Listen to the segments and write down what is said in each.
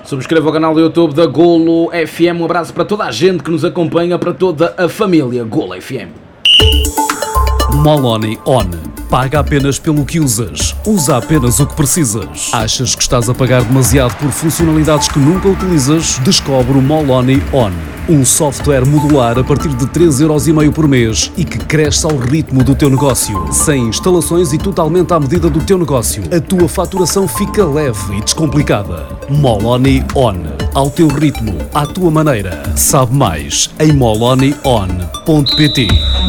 Subscreva o canal do YouTube da Golo FM. Um abraço para toda a gente que nos acompanha, para toda a família Golo FM. Moloni On. Paga apenas pelo que usas. Usa apenas o que precisas. Achas que estás a pagar demasiado por funcionalidades que nunca utilizas? Descobre o Moloni On. Um software modular a partir de 3,5€ por mês e que cresce ao ritmo do teu negócio. Sem instalações e totalmente à medida do teu negócio. A tua faturação fica leve e descomplicada. Moloni On. Ao teu ritmo, à tua maneira. Sabe mais em molonion.pt.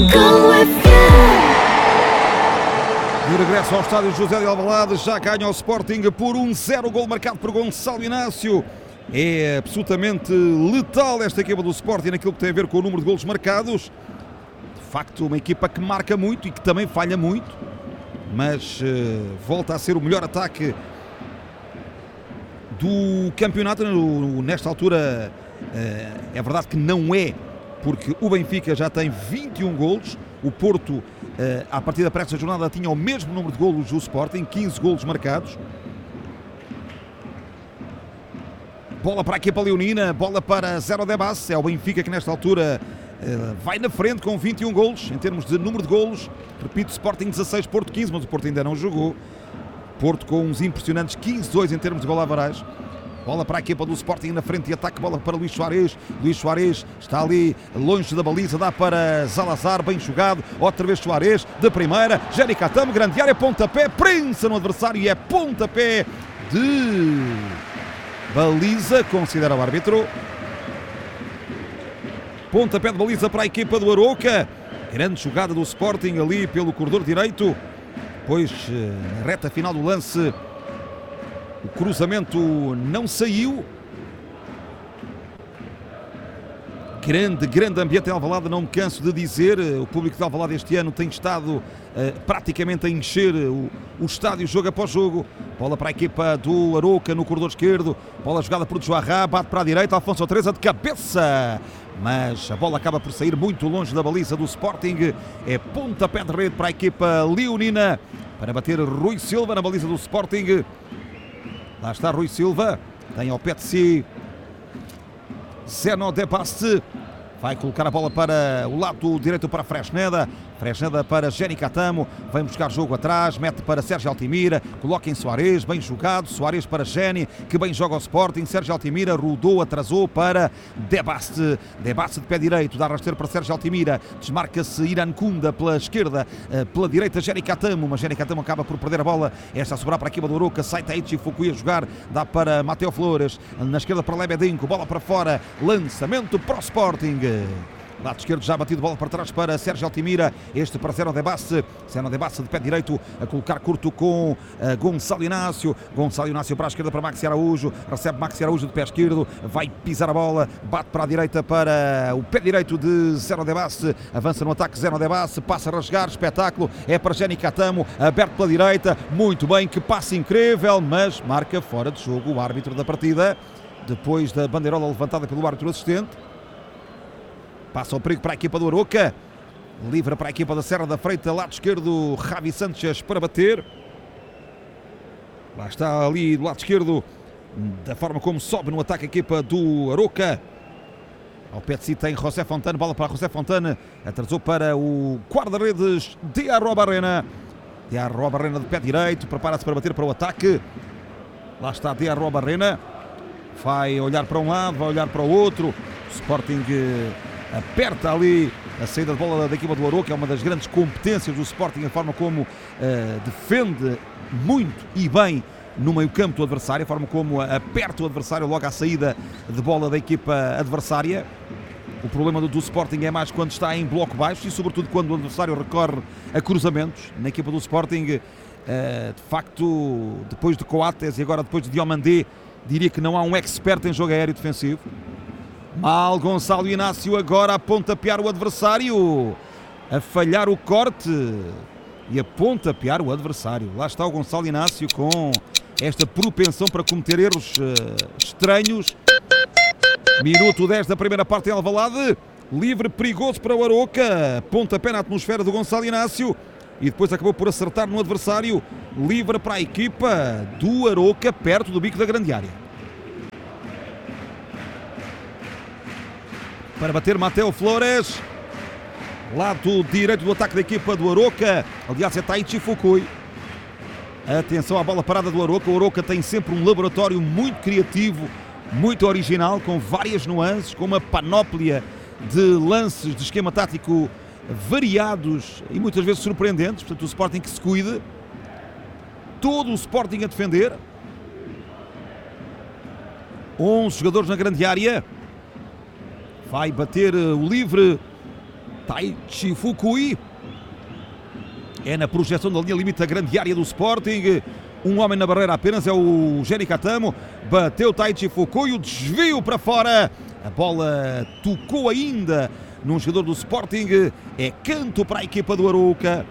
De regresso ao estádio José de Alvalade, já ganha o Sporting por 1-0, gol marcado por Gonçalo Inácio. É absolutamente letal esta equipa do Sporting naquilo que tem a ver com o número de golos marcados. De facto, uma equipa que marca muito e que também falha muito, mas volta a ser o melhor ataque do campeonato. Nesta altura, é verdade que não é, porque o Benfica já tem 21 golos, o Porto, à partida para esta jornada, tinha o mesmo número de golos do Sporting, 15 golos marcados. Bola para a equipa leonina, bola para Zero Debas. É o Benfica que nesta altura vai na frente com 21 golos em termos de número de golos. Repito, Sporting 16, Porto 15, mas o Porto ainda não jogou. Porto com uns impressionantes 15-2 em termos de gol average. Bola para a equipa do Sporting na frente de ataque, bola para Luís Soares. Luís Soares está ali longe da baliza, dá para Zalazar, bem jogado. Outra vez Soares, de primeira. Jenny Catamo, grande área, pontapé, prensa no adversário e é pontapé de baliza, considera o árbitro. Pontapé de baliza para a equipa do Arouca. Grande jogada do Sporting ali pelo corredor direito. Pois na reta final do lance, o cruzamento não saiu. Grande ambiente em Alvalade, não me canso de dizer. O público de Alvalade este ano tem estado praticamente a encher o estádio jogo após jogo. Bola para a equipa do Arouca no corredor esquerdo. Bola jogada por Joarra, bate para a direita, Alfonso Teresa de cabeça. Mas a bola acaba por sair muito longe da baliza do Sporting. É pontapé de rede para a equipa leonina para bater Rui Silva na baliza do Sporting. Lá está Rui Silva, tem ao pé de si Zeno Debaste, vai colocar a bola para o lado direito para Fresneda. Fresneda para Jenny Catamo, vem buscar jogo atrás, mete para Sérgio Altimira, coloca em Soares, bem jogado, Soares para Jenny, que bem joga o Sporting. Sérgio Altimira rodou, atrasou para Debaste, Debaste de pé direito, dá rasteiro para Sérgio Altimira, desmarca-se Irankunda pela esquerda, pela direita Jenny Catamo, mas Jenny Catamo acaba por perder a bola, esta a sobrar para a equipa do Arouca, sai Taichi Fukui a jogar, dá para Mateo Flores, na esquerda para Lebedinho, bola para fora, lançamento para o Sporting. Lado esquerdo já batido, bola para trás para Sérgio Altimira, este para Zeno Debaste, Zeno Debaste de pé direito a colocar curto com Gonçalo Inácio, Gonçalo Inácio para a esquerda para Maxi Araújo, recebe Maxi Araújo de pé esquerdo, vai pisar a bola, bate para a direita para o pé direito de Zeno Debaste, avança no ataque Zeno Debaste, passa a rasgar, espetáculo, é para Jenny Catamo, aberto pela direita, muito bem, que passe incrível, mas marca fora de jogo o árbitro da partida, depois da bandeirola levantada pelo árbitro assistente. Passa o perigo para a equipa do Arouca. Livre para a equipa da Serra da Freita. Lado esquerdo, Javi Sanchez para bater. Lá está ali do lado esquerdo, da forma como sobe no ataque a equipa do Arouca. Ao pé de si tem José Fontana. Bola para José Fontana. Atrasou para o guarda-redes Diarro Barrena. Diarro Barrena de pé direito. Prepara-se para bater para o ataque. Lá está Diarro Barrena. Vai olhar para um lado, vai olhar para o outro. O Sporting aperta ali a saída de bola da equipa do Arouca, que é uma das grandes competências do Sporting, a forma como defende muito e bem no meio campo do adversário, a forma como aperta o adversário logo à saída de bola da equipa adversária. O problema do Sporting é mais quando está em bloco baixo e sobretudo quando o adversário recorre a cruzamentos. Na equipa do Sporting, de facto, depois de Coates e agora depois de Diomandé, diria que não há um expert em jogo aéreo defensivo. Mal Gonçalo Inácio agora a pontapear o adversário, a falhar o corte e a pontapear o adversário. Lá está o Gonçalo Inácio com esta propensão para cometer erros estranhos. Minuto 10 da primeira parte em Alvalade. Livre perigoso para o Arouca. Pontapé na atmosfera do Gonçalo Inácio. E depois acabou por acertar no adversário. Livre para a equipa do Arouca, perto do bico da grande área. para bater Mateo Flores. Lado direito do ataque da equipa do Arouca. Aliás, é Taichi Fukui. Atenção à bola parada do Arouca. O Arouca tem sempre um laboratório muito criativo, muito original, com várias nuances, com uma panóplia de lances de esquema tático variados e muitas vezes surpreendentes. Portanto, o Sporting que se cuide. Todo o Sporting a defender. 11 jogadores na grande área. Vai bater o livre Taichi Fukui. É na projeção da linha limite da grande área do Sporting. Um homem na barreira apenas, é o Jenny Katamo. Bateu Taichi Fukui, o desvio para fora. A bola tocou ainda num jogador do Sporting. É canto para a equipa do Arouca.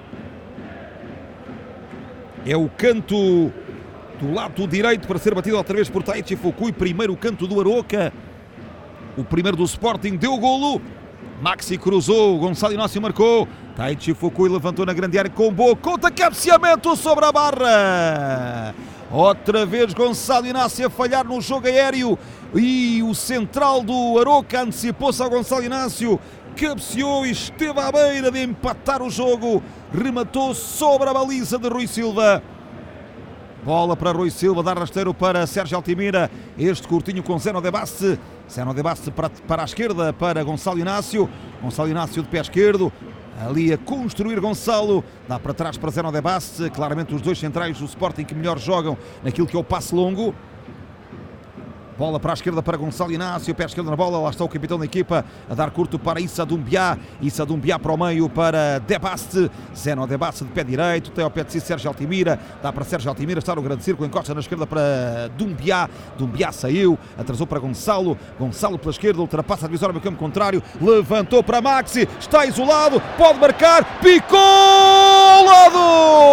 É o canto do lado direito para ser batido outra vez por Taichi Fukui. Primeiro canto do Arouca. O primeiro do Sporting deu o golo. Maxi cruzou, Gonçalo Inácio marcou. Taichi Fukui levantou na grande área com boa conta, cabeceamento sobre a barra. Outra vez Gonçalo Inácio a falhar no jogo aéreo. E o central do Arouca antecipou-se ao Gonçalo Inácio. Cabeceou e esteve à beira de empatar o jogo. Rematou sobre a baliza de Rui Silva. Bola para Rui Silva, dá rasteiro para Sérgio Altimira. Este curtinho com Zeno de Basse. Zeno de Basse para a esquerda, para Gonçalo Inácio. Gonçalo Inácio de pé esquerdo. Ali a construir Gonçalo. Dá para trás para Zeno de Basse. Claramente os dois centrais do Sporting que melhor jogam naquilo que é o passe longo. Bola para a esquerda para Gonçalo Inácio, pé esquerdo na bola, lá está o capitão da equipa a dar curto para Issa Doumbia. Issa Doumbia para o meio para De Baste. Zeno De Baste de pé direito, tem ao pé de si Sérgio Altimira, dá para Sérgio Altimira, está no grande círculo, encosta na esquerda para Doumbia. Doumbia saiu, atrasou para Gonçalo. Gonçalo pela esquerda, ultrapassa a divisória no campo contrário, levantou para Maxi, está isolado, pode marcar, picou ao lado!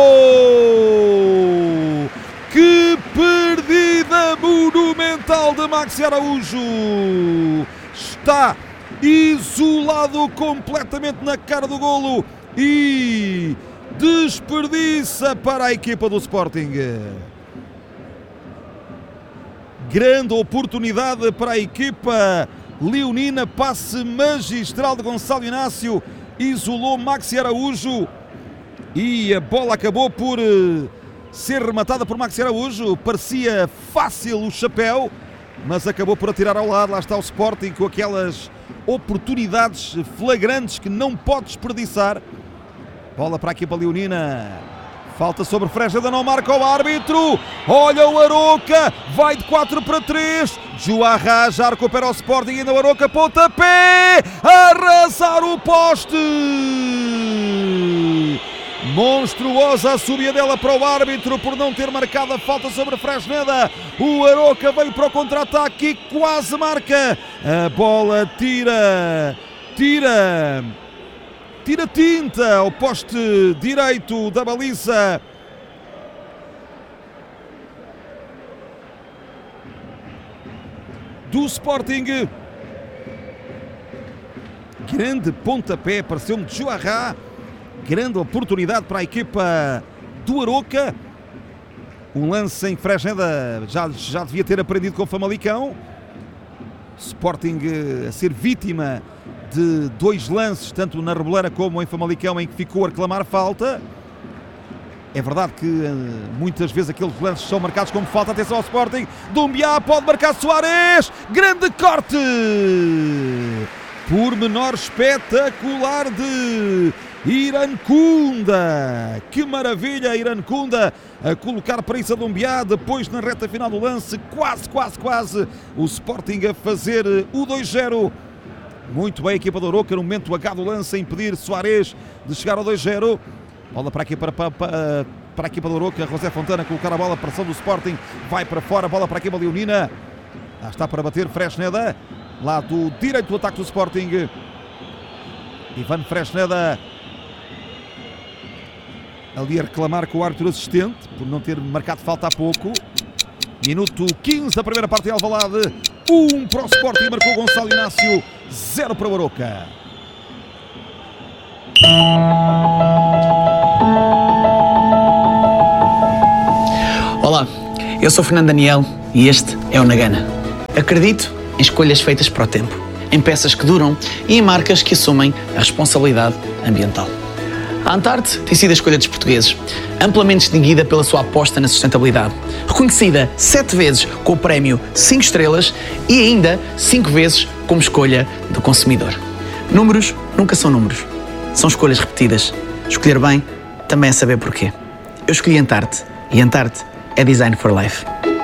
Que perdida monumental de Maxi Araújo! Está isolado completamente na cara do golo e desperdiça para a equipa do Sporting. Grande oportunidade para a equipa leonina, passe magistral de Gonçalo Inácio, isolou Maxi Araújo e a bola acabou por ser rematada por Maxi Araújo. Parecia fácil o chapéu, mas acabou por atirar ao lado. Lá está o Sporting com aquelas oportunidades flagrantes que não pode desperdiçar. Bola para a equipa leonina. Falta sobre Freixneda, não marca o árbitro. Olha o Arouca, vai de 4 para 3. Juarra já recupera o Sporting, ainda o Arouca, pontapé, arrasar o poste. Monstruosa a subida dela para o árbitro por não ter marcado a falta sobre Freixneda. O Arouca veio para o contra-ataque e quase marca. A bola tira tinta ao poste direito da baliza. Do Sporting. Grande pontapé, pareceu-me de Juarra. Grande oportunidade para a equipa do Arouca. Um lance em Freixneda já devia ter aprendido com o Famalicão. Sporting a ser vítima de 2 lances, tanto na Reboleira como em Famalicão, em que ficou a reclamar falta. É verdade que muitas vezes aqueles lances são marcados como falta. Atenção ao Sporting. Doumbia pode marcar Soares. Grande corte. Pormenor espetacular de Irankunda. Que maravilha, Irankunda a colocar para Issa Doumbia. Depois na reta final do lance, quase o Sporting a fazer o 2-0. Muito bem a equipa do Arouca no momento H do lance a impedir Soares de chegar ao 2-0. Bola para aqui para a equipa do Arouca. José Fontana colocar a bola, pressão do Sporting, vai para fora, bola para a equipa leonina. Lá está para bater Freixneda, lado direito do ataque do Sporting. Ivan Freixneda ali a reclamar com o árbitro assistente por não ter marcado falta há pouco. Minuto 15 da primeira parte em Alvalade. 1 para o Sporting, marcou Gonçalo Inácio, 0 para o Arouca. Olá, eu sou Fernando Daniel e este é o Na Gana. Acredito em escolhas feitas para o tempo. em peças que duram e em marcas que assumem a responsabilidade ambiental. A Antarte tem sido a escolha dos portugueses, amplamente distinguida pela sua aposta na sustentabilidade, reconhecida 7 vezes com o prémio 5 estrelas e ainda 5 vezes como escolha do consumidor. Números nunca são números, são escolhas repetidas. Escolher bem também é saber porquê. Eu escolhi Antarte e Antarte é Design for Life.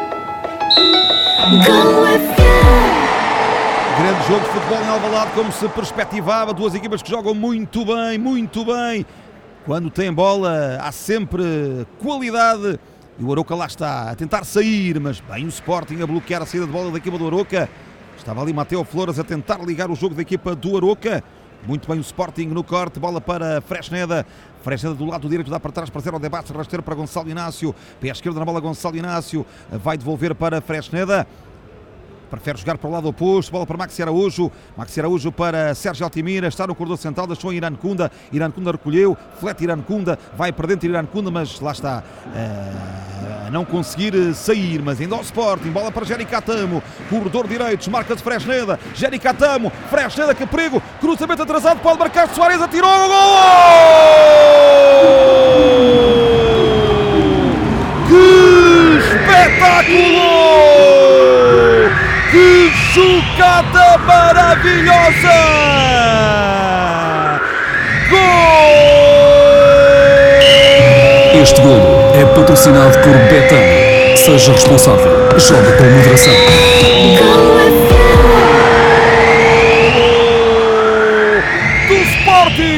Grande jogo de futebol em Alvalade, como se perspectivava, duas equipas que jogam muito bem. Quando tem bola há sempre qualidade e o Arouca lá está a tentar sair, mas bem o Sporting a bloquear a saída de bola da equipa do Arouca. Estava ali Mateo Flores a tentar ligar o jogo da equipa do Arouca. Muito bem o Sporting no corte, bola para Fresneda. Fresneda do lado direito, dá para trás para Zé Debate, rasteiro para Gonçalo Inácio. Pé esquerdo na bola, Gonçalo Inácio vai devolver para Fresneda. Prefere jogar para o lado oposto, bola para Maxi Araújo. Maxi Araújo para Sérgio Altimira, está no corredor central, deixou em Irán Kunda. Irán Kunda recolheu, flete Irán Kunda, vai para dentro Irán Kunda, mas lá está a não conseguir sair. Mas ainda ao Sporting, bola para Jerry Catamo, corredor direito, marca de Fresneda. Jerry Catamo, Fresneda, que perigo, cruzamento atrasado, pode marcar, Soares atirou, gol! Que espetáculo! Que jogada maravilhosa! Gol! Este golo é patrocinado por Betano. Seja responsável. Jogue com moderação. Do Sporting!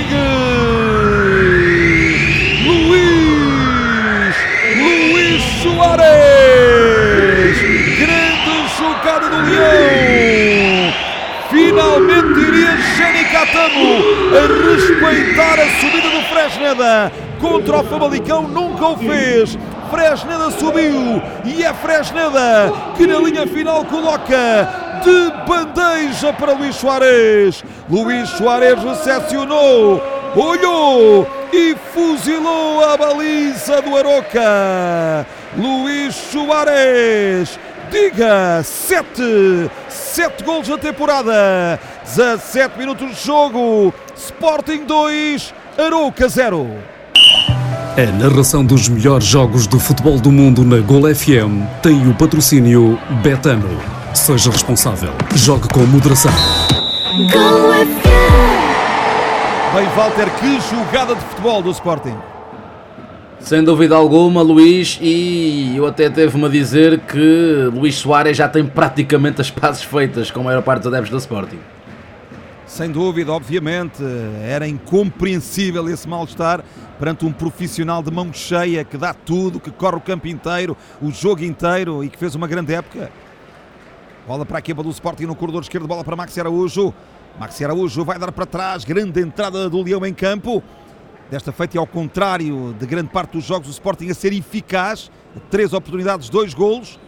Luís Soares! Grande jogada do Leão! Finalmente iria Jerry Catamo a respeitar a subida do Fresneda contra o Famalicão, nunca o fez. Fresneda subiu e é Fresneda que na linha final coloca de bandeja para Luís Soares. Luís Soares recepcionou, olhou e fuzilou a baliza do Arouca. Luís Soares, diga 7 golos na temporada, 17 minutos de jogo, Sporting 2, Arouca 0. A narração dos melhores jogos do futebol do mundo na Gol FM tem o patrocínio Betano. Seja responsável. Jogue com moderação. Bem, Walter, que jogada de futebol do Sporting. Sem dúvida alguma, Luís, e eu até teve-me a dizer que Luís Soares já tem praticamente as pazes feitas com a maior parte dos adeptos do Sporting. Sem dúvida, obviamente, era incompreensível esse mal-estar perante um profissional de mão cheia que dá tudo, que corre o campo inteiro, o jogo inteiro e que fez uma grande época. Bola para a equipa do Sporting no corredor esquerdo, bola para Maxi Araújo. Maxi Araújo vai dar para trás, grande entrada do Leão em campo. Desta feita e ao contrário de grande parte dos jogos, o Sporting a ser eficaz, 3 oportunidades, 2 golos.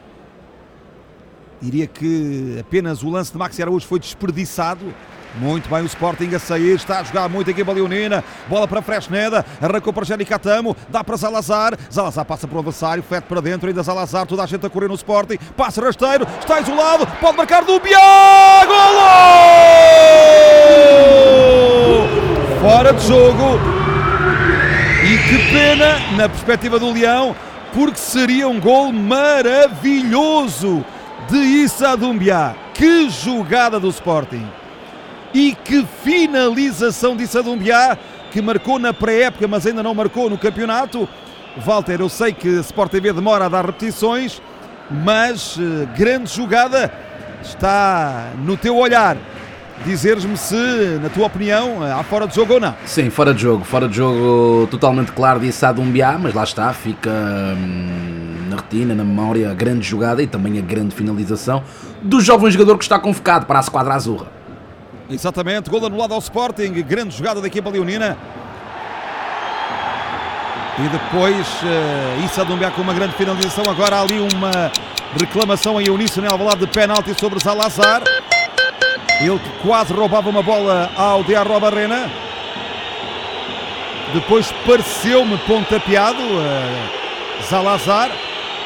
Diria que apenas o lance de Maxi Araújo foi desperdiçado. Muito bem o Sporting a sair, está a jogar muito a equipa leonina. Bola para Fresneda, arrancou para Jerry Catamo, dá para Zalazar. Zalazar passa para o adversário, fete para dentro, ainda Zalazar, toda a gente a correr no Sporting. Passa rasteiro, está isolado, pode marcar Dúbia! Golo! Fora de jogo. E que pena, na perspectiva do Leão, porque seria um gol maravilhoso de Issa Doumbia. Que jogada do Sporting! E que finalização de Issa Doumbia, que marcou na pré-época, mas ainda não marcou no campeonato. Walter, eu sei que a Sport TV demora a dar repetições, mas grande jogada. Está no teu olhar dizeres-me se, na tua opinião, há fora de jogo ou não. Sim, fora de jogo totalmente claro de Issa Doumbia, mas lá está, fica na retina, na memória, a grande jogada e também a grande finalização do jovem jogador que está convocado para a Esquadra Azurra. Exatamente, gol anulado ao Sporting, grande jogada da equipa leonina. E depois Issa Doumbia com uma grande finalização. Agora há ali uma reclamação em uníssono em Alvalade de penalti sobre Zalazar. Ele que quase roubava uma bola ao Diarro Barrena. Depois pareceu-me pontapeado Zalazar.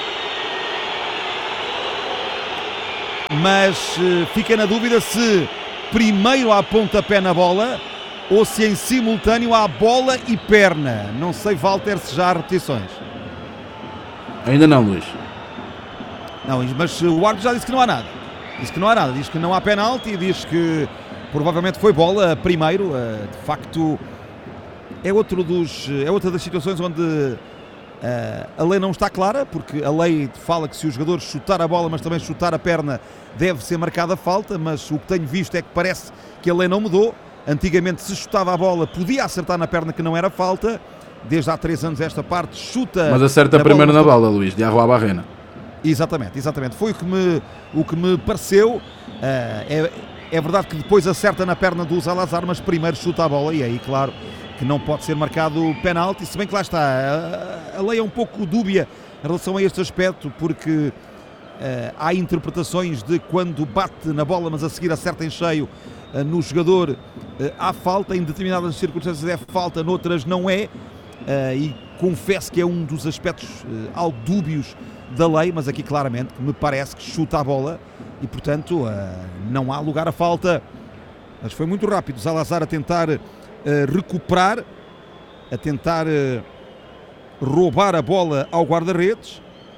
Mas fica na dúvida se primeiro há pontapé na bola ou se em simultâneo há bola e perna. Não sei, Walter, se já há repetições. Ainda não, Luís. Não, mas o árbitro já disse que não há nada. Diz que não há penalti e diz que provavelmente foi bola primeiro. De facto, é outra das situações onde a lei não está clara, porque a lei fala que se o jogador chutar a bola, mas também chutar a perna, deve ser marcada falta, mas o que tenho visto é que parece que a lei não mudou. Antigamente, se chutava a bola, podia acertar na perna, que não era falta. Desde há 3 anos esta parte chuta... Mas acerta primeiro na bola, Luís, de Arroa Barrena. Exatamente. Foi o que me pareceu. É verdade que depois acerta na perna do Salazar, mas primeiro chuta a bola e aí, claro, que não pode ser marcado penalti, se bem que lá está, a lei é um pouco dúbia em relação a este aspecto, porque há interpretações de quando bate na bola, mas a seguir acerta em cheio no jogador, há falta, em determinadas circunstâncias é falta, noutras não é, e confesso que é um dos aspectos algo dúbios da lei, mas aqui claramente me parece que chuta a bola e portanto não há lugar a falta, mas foi muito rápido Salazar a tentar recuperar, a tentar roubar a bola ao guarda-redes,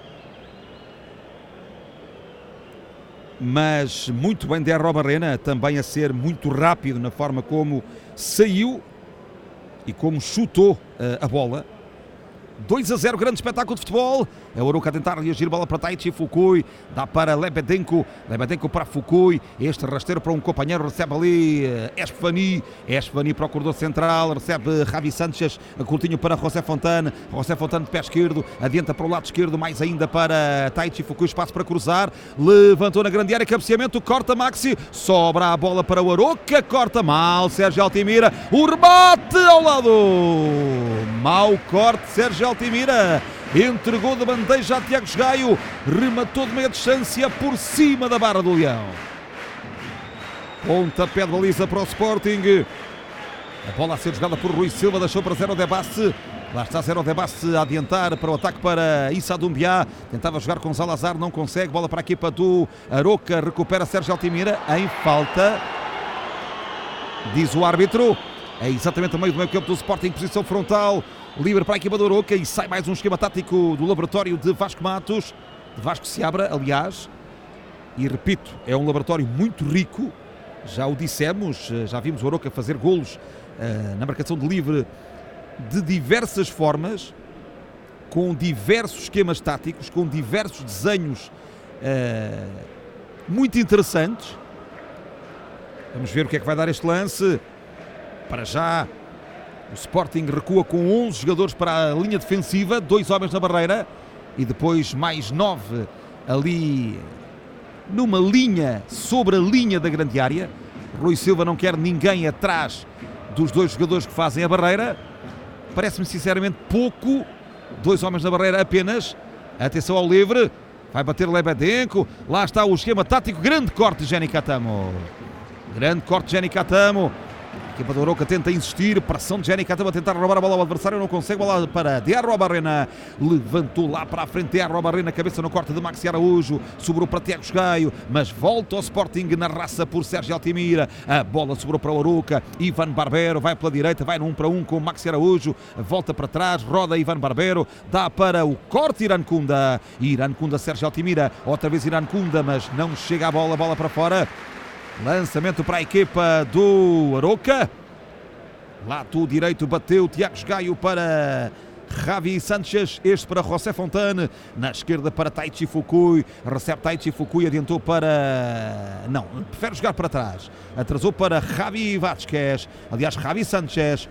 mas muito bem de Arroa Barrena, também a ser muito rápido na forma como saiu e como chutou a bola. 2-0, grande espetáculo de futebol. É o Arouca a tentar reagir, bola para Taichi Fukui, dá para Lebedenko para Fukui, este rasteiro para um companheiro, recebe ali Espani para o corredor central, recebe Javi Sanchez, curtinho para José Fontane de pé esquerdo, adianta para o lado esquerdo, mais ainda para Taichi Fukui, espaço para cruzar, levantou na grande área, cabeceamento, corta Maxi, sobra a bola para o Arouca, corta mal Sérgio Altimira, o rebate ao lado, mau corte Sérgio Altimira, entregou de bandeja a Tiago Gaio, rematou de meia distância por cima da barra do Leão. Pontapé de baliza para o Sporting. A bola a ser jogada por Rui Silva, deixou para Zero Debasse. Lá está Zero Debasse a adiantar para o ataque para Issa Doumbia. Tentava jogar com Salazar, não consegue. Bola para a equipa do Arouca, recupera Sérgio Altimira em falta. Diz o árbitro. É exatamente a meio do meio campo do Sporting, posição frontal. Livre para a equipa do Arouca e sai mais um esquema tático do laboratório de Vasco Matos, de Vasco Seabra, aliás, e repito, é um laboratório muito rico, já o dissemos, já vimos o Arouca fazer golos na marcação de livre de diversas formas, com diversos esquemas táticos, com diversos desenhos muito interessantes. Vamos ver o que é que vai dar este lance. Para já, o Sporting recua com 11 jogadores para a linha defensiva, 2 homens na barreira e depois mais 9 ali numa linha sobre a linha da grande área. Rui Silva não quer ninguém atrás dos 2 jogadores que fazem a barreira. Parece-me sinceramente pouco, 2 homens na barreira apenas. Atenção ao livre, vai bater Lebedenko, lá está o esquema tático, grande corte de Jenny Catamo. Grande corte de Jenny Catamo. A equipa do Arouca tenta insistir, pressão de Jenny Catamo a tentar roubar a bola ao adversário, não consegue, bola para de Arroa Barrena, levantou lá para a frente de Arroa Barrena, cabeça no corte de Maxi Araújo, sobrou para Tiago Gaio, mas volta ao Sporting na raça por Sérgio Altimira, a bola sobrou para o Arouca, Ivan Barbero vai pela direita, vai no 1 para 1 com Maxi Araújo, volta para trás, roda Ivan Barbero, dá para o corte Irán Kunda, Sérgio Altimira, outra vez Irán Kunda, mas não chega a bola para fora. Lançamento para a equipa do Arouca. Lado direito bateu Tiago Gaio para Javi Sanchez. Este para José Fontane. Na esquerda para Taichi Fukui. Recebe Taichi Fukui. Adiantou para... Não, prefere jogar para trás. Atrasou para Javi Vázquez. Aliás, Javi Sanchez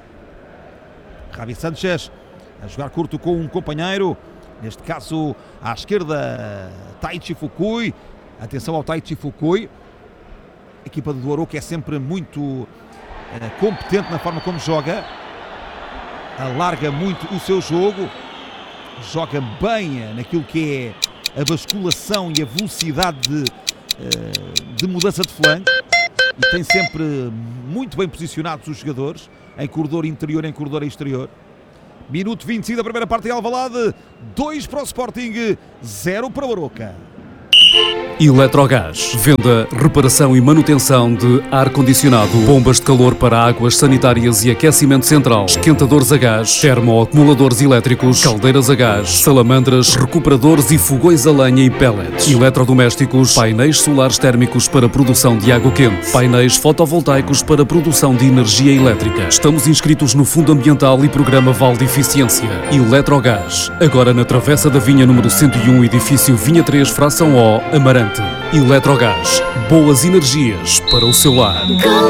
a jogar curto com um companheiro. Neste caso, à esquerda, Taichi Fukui. Atenção ao Taichi Fukui. A equipa do Arouca é sempre muito competente na forma como joga, alarga muito o seu jogo, joga bem naquilo que é a basculação e a velocidade de mudança de flanco e tem sempre muito bem posicionados os jogadores em corredor interior, em corredor exterior. Minuto 25 da primeira parte em Alvalade, 2 para o Sporting, 0 para o Arouca. Eletrogás. Venda, reparação e manutenção de ar-condicionado, bombas de calor para águas sanitárias e aquecimento central, esquentadores a gás, termoacumuladores elétricos, caldeiras a gás, salamandras, recuperadores e fogões a lenha e pellets. Eletrodomésticos, painéis solares térmicos para produção de água quente, painéis fotovoltaicos para produção de energia elétrica. Estamos inscritos no Fundo Ambiental e Programa Vale de Eficiência. Eletrogás. Agora na Travessa da Vinha número 101, edifício Vinha 3, Fração O, Amarante. Eletrogás. Boas energias para o seu lar.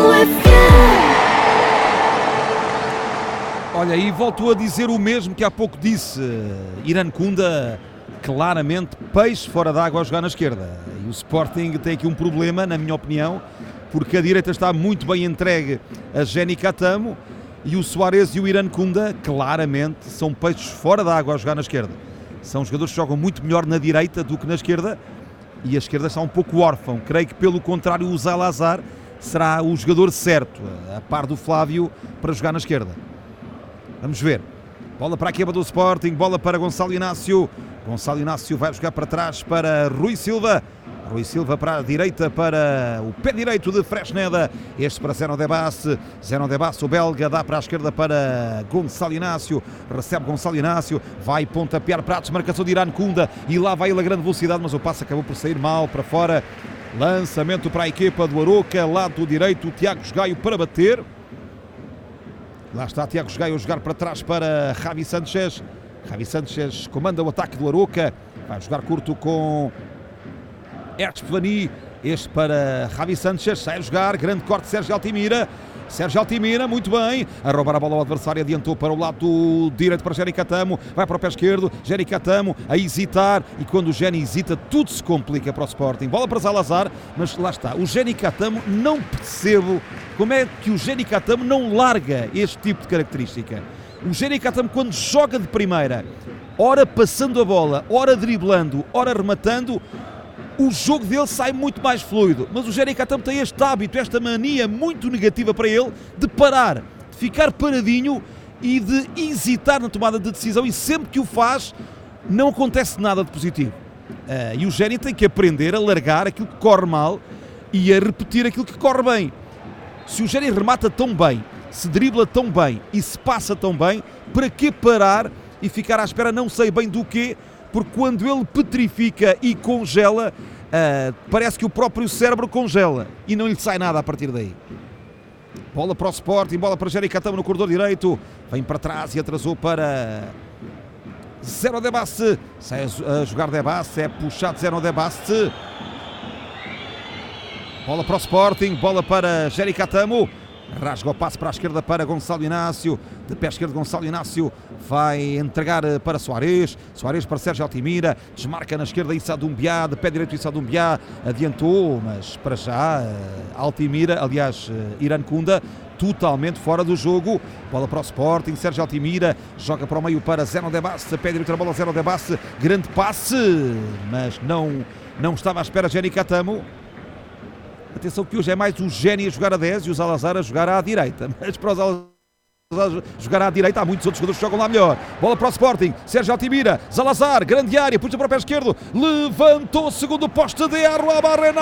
Olha, e volto a dizer o mesmo que há pouco disse. Irancunda, claramente, peixe fora d'água a jogar na esquerda. E o Sporting tem aqui um problema, na minha opinião, porque a direita está muito bem entregue a Jenny Catamo e o Soares e o Irancunda, claramente, são peixes fora d'água a jogar na esquerda. São jogadores que jogam muito melhor na direita do que na esquerda. E a esquerda está um pouco órfão. Creio que, pelo contrário, o Zalazar será o jogador certo, a par do Flávio, para jogar na esquerda. Vamos ver. Bola para a equipa do Sporting, bola para Gonçalo Inácio. Gonçalo Inácio vai jogar para trás para Rui Silva. Rui Silva para a direita, para o pé direito de Fresneda. Este para Zeno Debas. Zeno Debas, o belga, dá para a esquerda para Gonçalo Inácio. Recebe Gonçalo Inácio. Vai pontapear para a desmarcação de Irancunda. E lá vai ele a grande velocidade, mas o passe acabou por sair mal para fora. Lançamento para a equipa do Aroca. Lado direito, Tiago Gaio para bater. Lá está Tiago Gaio a jogar para trás para Javi Sanchez. Javi Sanchez comanda o ataque do Aroca. Vai jogar curto com Ertzvani, este para Javi Sanchez, sai a jogar, grande corte de Sérgio Altimira. Sérgio Altimira, muito bem, a roubar a bola ao adversário, adiantou para o lado direito para Jenny Catamo, vai para o pé esquerdo, Jenny Catamo a hesitar, e quando o Jenny hesita tudo se complica para o Sporting. Bola para Zalazar, mas lá está, o Jenny Catamo, não percebo como é que o Jenny Catamo não larga este tipo de característica. O Jenny Catamo, quando joga de primeira, ora passando a bola, ora driblando, ora rematando, o jogo dele sai muito mais fluido, mas o Jenny Catamo tem este hábito, esta mania muito negativa para ele, de parar, de ficar paradinho e de hesitar na tomada de decisão, e sempre que o faz não acontece nada de positivo. E o Jenny tem que aprender a largar aquilo que corre mal e a repetir aquilo que corre bem. Se o Jenny remata tão bem, se dribla tão bem e se passa tão bem, para que parar e ficar à espera não sei bem do quê? Porque quando ele petrifica e congela, parece que o próprio cérebro congela e não lhe sai nada a partir daí. Bola para o Sporting, bola para Jenny Catamo no corredor direito, vem para trás e atrasou para Zeno Debas, sai a jogar Debas, é puxado Zeno Debas. Bola para o Sporting, bola para Jenny Catamo. Rasga o passe para a esquerda para Gonçalo Inácio. De pé esquerdo, Gonçalo Inácio vai entregar para Soares. Soares para Sérgio Altimira. Desmarca na esquerda Issa Doumbia. De pé direito Issa Doumbia. Adiantou, mas para já Altimira, aliás Irancunda, totalmente fora do jogo. Bola para o Sporting, Sérgio Altimira joga para o meio para Zeno Debas. Pé direito a bola, Zeno Debas. Grande passe, mas não estava à espera Jenny Catamo. Atenção que hoje é mais o Jenny a jogar a 10 e o Zalazar a jogar à direita. Mas para o Zalazar jogar à direita há muitos outros jogadores que jogam lá melhor. Bola para o Sporting, Sérgio Altimira, Zalazar, grande área, puxa para o pé esquerdo, levantou, segundo poste de Arruabarrena,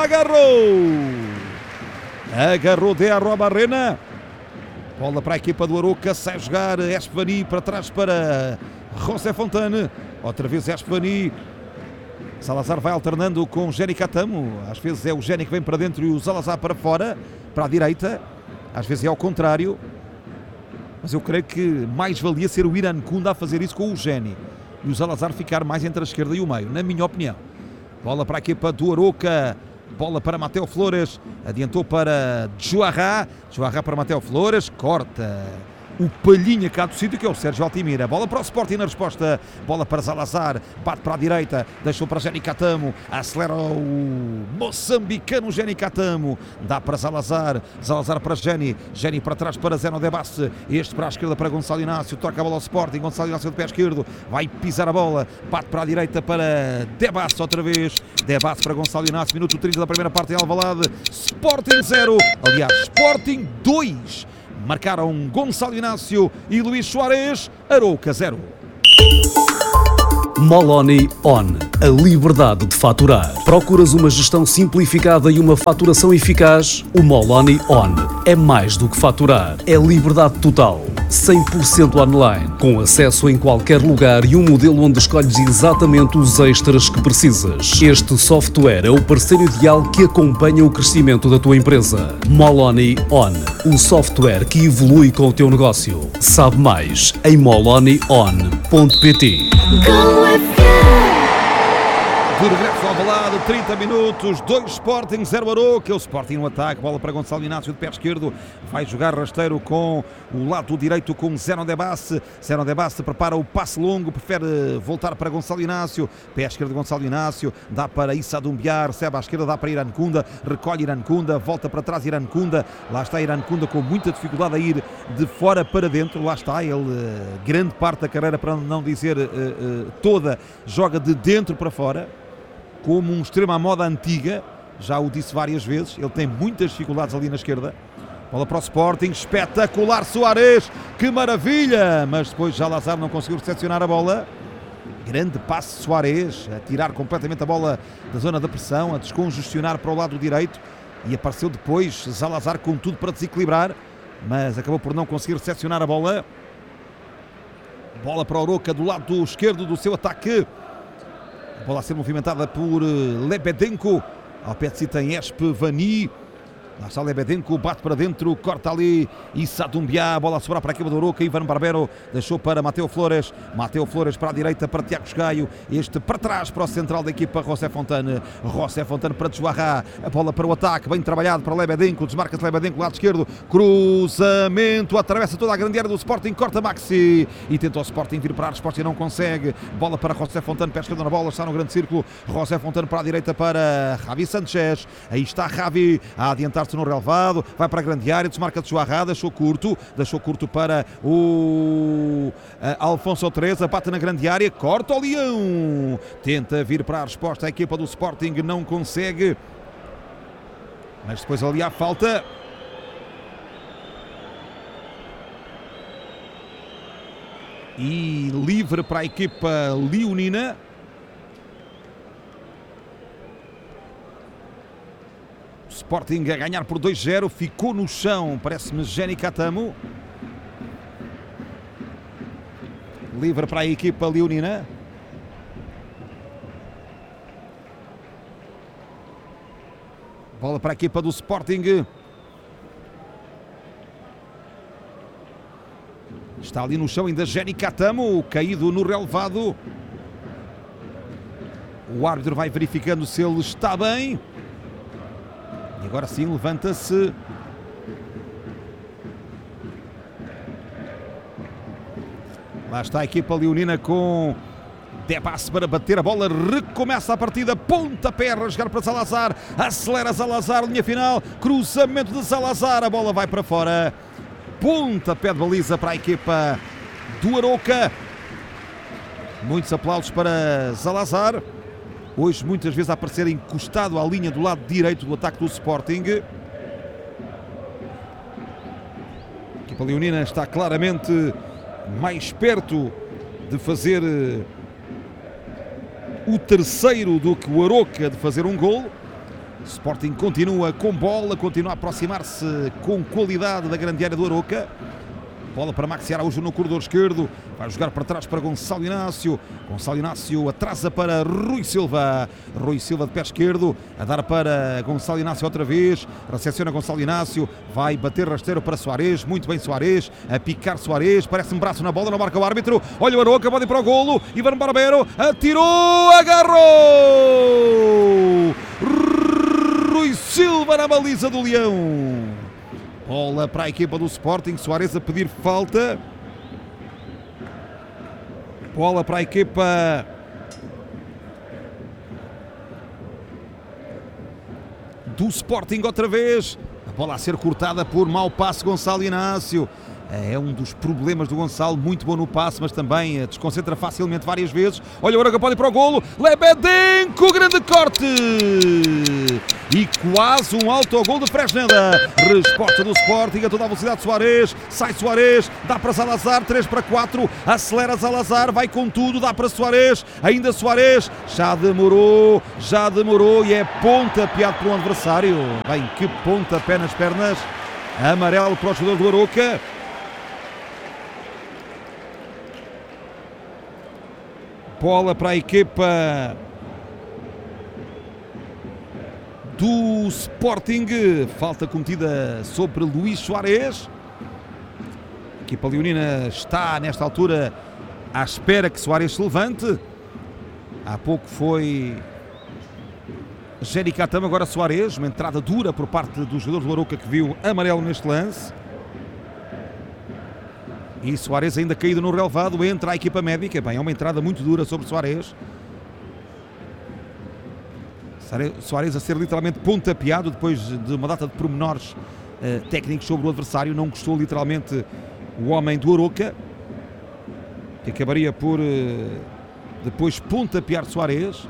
agarrou de Arruabarrena. Bola para a equipa do Aroca, sai a jogar Ertzvani para trás para José Fontane, outra vez Ertzvani. Zalazar vai alternando com Jenny Catamo, às vezes é o Jenny que vem para dentro e o Zalazar para fora, para a direita, às vezes é ao contrário, mas eu creio que mais valia ser o Irancunda a fazer isso com o Jenny e o Zalazar ficar mais entre a esquerda e o meio, na minha opinião. Bola para a equipa do Aroca, bola para Mateo Flores, adiantou para Joarra para Mateo Flores, corta o palhinha cá do sítio, que é o Sérgio Altimira. Bola para o Sporting na resposta, bola para Zalazar, bate para a direita, deixou para Jenny Catamo, acelera o moçambicano Jenny Catamo, dá para Zalazar, Zalazar para Jenny para trás para Zeno Debas, este para a esquerda para Gonçalo Inácio, toca a bola ao Sporting, Gonçalo Inácio de pé esquerdo, vai pisar a bola, bate para a direita para Debas outra vez, Debas para Gonçalo Inácio, minuto 30 da primeira parte em Alvalade, Sporting 0, aliás, Sporting 2. Marcaram Gonçalo Inácio e Luís Soares. Aroca 0. Moloni On. a liberdade de faturar. Procuras uma gestão simplificada e uma faturação eficaz? O Moloni On é mais do que faturar. É liberdade total. 100% online, com acesso em qualquer lugar e um modelo onde escolhes exatamente os extras que precisas. Este software é o parceiro ideal que acompanha o crescimento da tua empresa. Moloni On, um software que evolui com o teu negócio. Sabe mais em molonion.pt. De regresso ao Alvalade, 30 minutos, 2 Sporting, 0 Aroca. O Sporting no ataque, bola para Gonçalo Inácio de pé esquerdo, vai jogar rasteiro com o lado direito com Zeno Debasse. Zeno Debasse prepara o passe longo, prefere voltar para Gonçalo Inácio, pé esquerdo Gonçalo Inácio, dá para Issa Doumbia, recebe à esquerda, dá para Irankunda, recolhe Irankunda, volta para trás Irankunda, lá está Irankunda com muita dificuldade a ir de fora para dentro, lá está ele, grande parte da carreira, para não dizer toda, joga de dentro para fora, como um extremo à moda antiga, já o disse várias vezes, ele tem muitas dificuldades ali na esquerda. Bola para o Sporting, espetacular Soares, que maravilha, mas depois Zalazar não conseguiu recepcionar a bola. Grande passe Soares, a tirar completamente a bola da zona da pressão, a descongestionar para o lado direito, e apareceu depois Zalazar com tudo para desequilibrar, mas acabou por não conseguir recepcionar a bola. Bola para o Aroca do lado esquerdo do seu ataque. A bola a ser movimentada por Lebedenko. Ao pé de si tem Espe Vani. Lá está Lebedenko, bate para dentro, corta ali Issa Doumbia, a bola a sobrar para a equipa do Aroca. Ivan Barbero deixou para Mateo Flores. Mateo Flores para a direita para Tiago Gaio. Este para trás para o central da equipa José Fontane. José Fontane para Joarra. A bola para o ataque, bem trabalhado para Lebedenko. Desmarca-se Lebedenko, lado esquerdo. Cruzamento, atravessa toda a grande área do Sporting. Corta Maxi e tenta o Sporting vir para a resposta e não consegue. Bola para José Fontane, pé esquerdo na bola, está no grande círculo. José Fontane para a direita para Javi Sanchez. Aí está Javi a adiantar-se no relevado, vai para a grande área, desmarca de Joarra, deixou curto para o Alfonso Teresa, bate na grande área, corta o Leão, tenta vir para a resposta, a equipa do Sporting não consegue, mas depois ali há falta. E livre para a equipa leonina. Sporting a ganhar por 2-0, ficou no chão, parece-me Jenny Catamo. Livre para a equipa leonina. Bola para a equipa do Sporting. Está ali no chão ainda Jenny Catamo, caído no relevado. O árbitro vai verificando se ele está bem. E agora sim, levanta-se. Lá está a equipa leonina com Debasse para bater a bola. Recomeça a partida. Pontapé a rasgar para Zalazar. Acelera Zalazar, linha final. Cruzamento de Zalazar. A bola vai para fora. Pontapé de baliza para a equipa do Aroca. Muitos aplausos para Zalazar. Hoje muitas vezes a aparecer encostado à linha do lado direito do ataque do Sporting. A equipa leonina está claramente mais perto de fazer o terceiro do que o Aroca de fazer um gol. O Sporting continua com bola, continua a aproximar-se com qualidade da grande área do Aroca. Bola para Maxi Araújo no corredor esquerdo. Vai jogar para trás para Gonçalo Inácio. Gonçalo Inácio atrasa para Rui Silva. Rui Silva de pé esquerdo. A dar para Gonçalo Inácio outra vez. Recepciona Gonçalo Inácio. Vai bater rasteiro para Soares. Muito bem Soares. A picar Soares. Parece um braço na bola. Não marca o árbitro. Olha o Aroca. Pode ir para o golo. Ivan Barbero. Atirou. Agarrou. Rui Silva na baliza do Leão. Bola para a equipa do Sporting, Soares a pedir falta. Bola para a equipa do Sporting outra vez. A bola a ser cortada por mau passe Gonçalo Inácio. É um dos problemas do Gonçalo, muito bom no passe, mas também desconcentra facilmente várias vezes. Olha, o Aroca pode ir para o golo. Lebedenko, grande corte! E quase um autogol de Fresneda. Resposta do Sporting a toda a velocidade de Soares. Sai Soares, dá para Salazar, 3-4. Acelera Salazar, vai com tudo, dá para Soares. Ainda Soares, já demorou e é pontapeado pelo adversário. Bem, que pontapé nas pernas. Amarelo para o jogador do Aroca. Bola para a equipa do Sporting. Falta cometida sobre Luís Soares. A equipa leonina está nesta altura à espera que Soares se levante. Há pouco foi Jenny Catamo, agora Soares. Uma entrada dura por parte do jogador do Aroca que viu amarelo neste lance. E Soares ainda caído no relevado, entra a equipa médica. Bem, é uma entrada muito dura sobre Soares. Soares a ser literalmente pontapeado depois de uma data de pormenores técnicos sobre o adversário. Não gostou literalmente o homem do Aroca, que acabaria por depois pontapear Soares.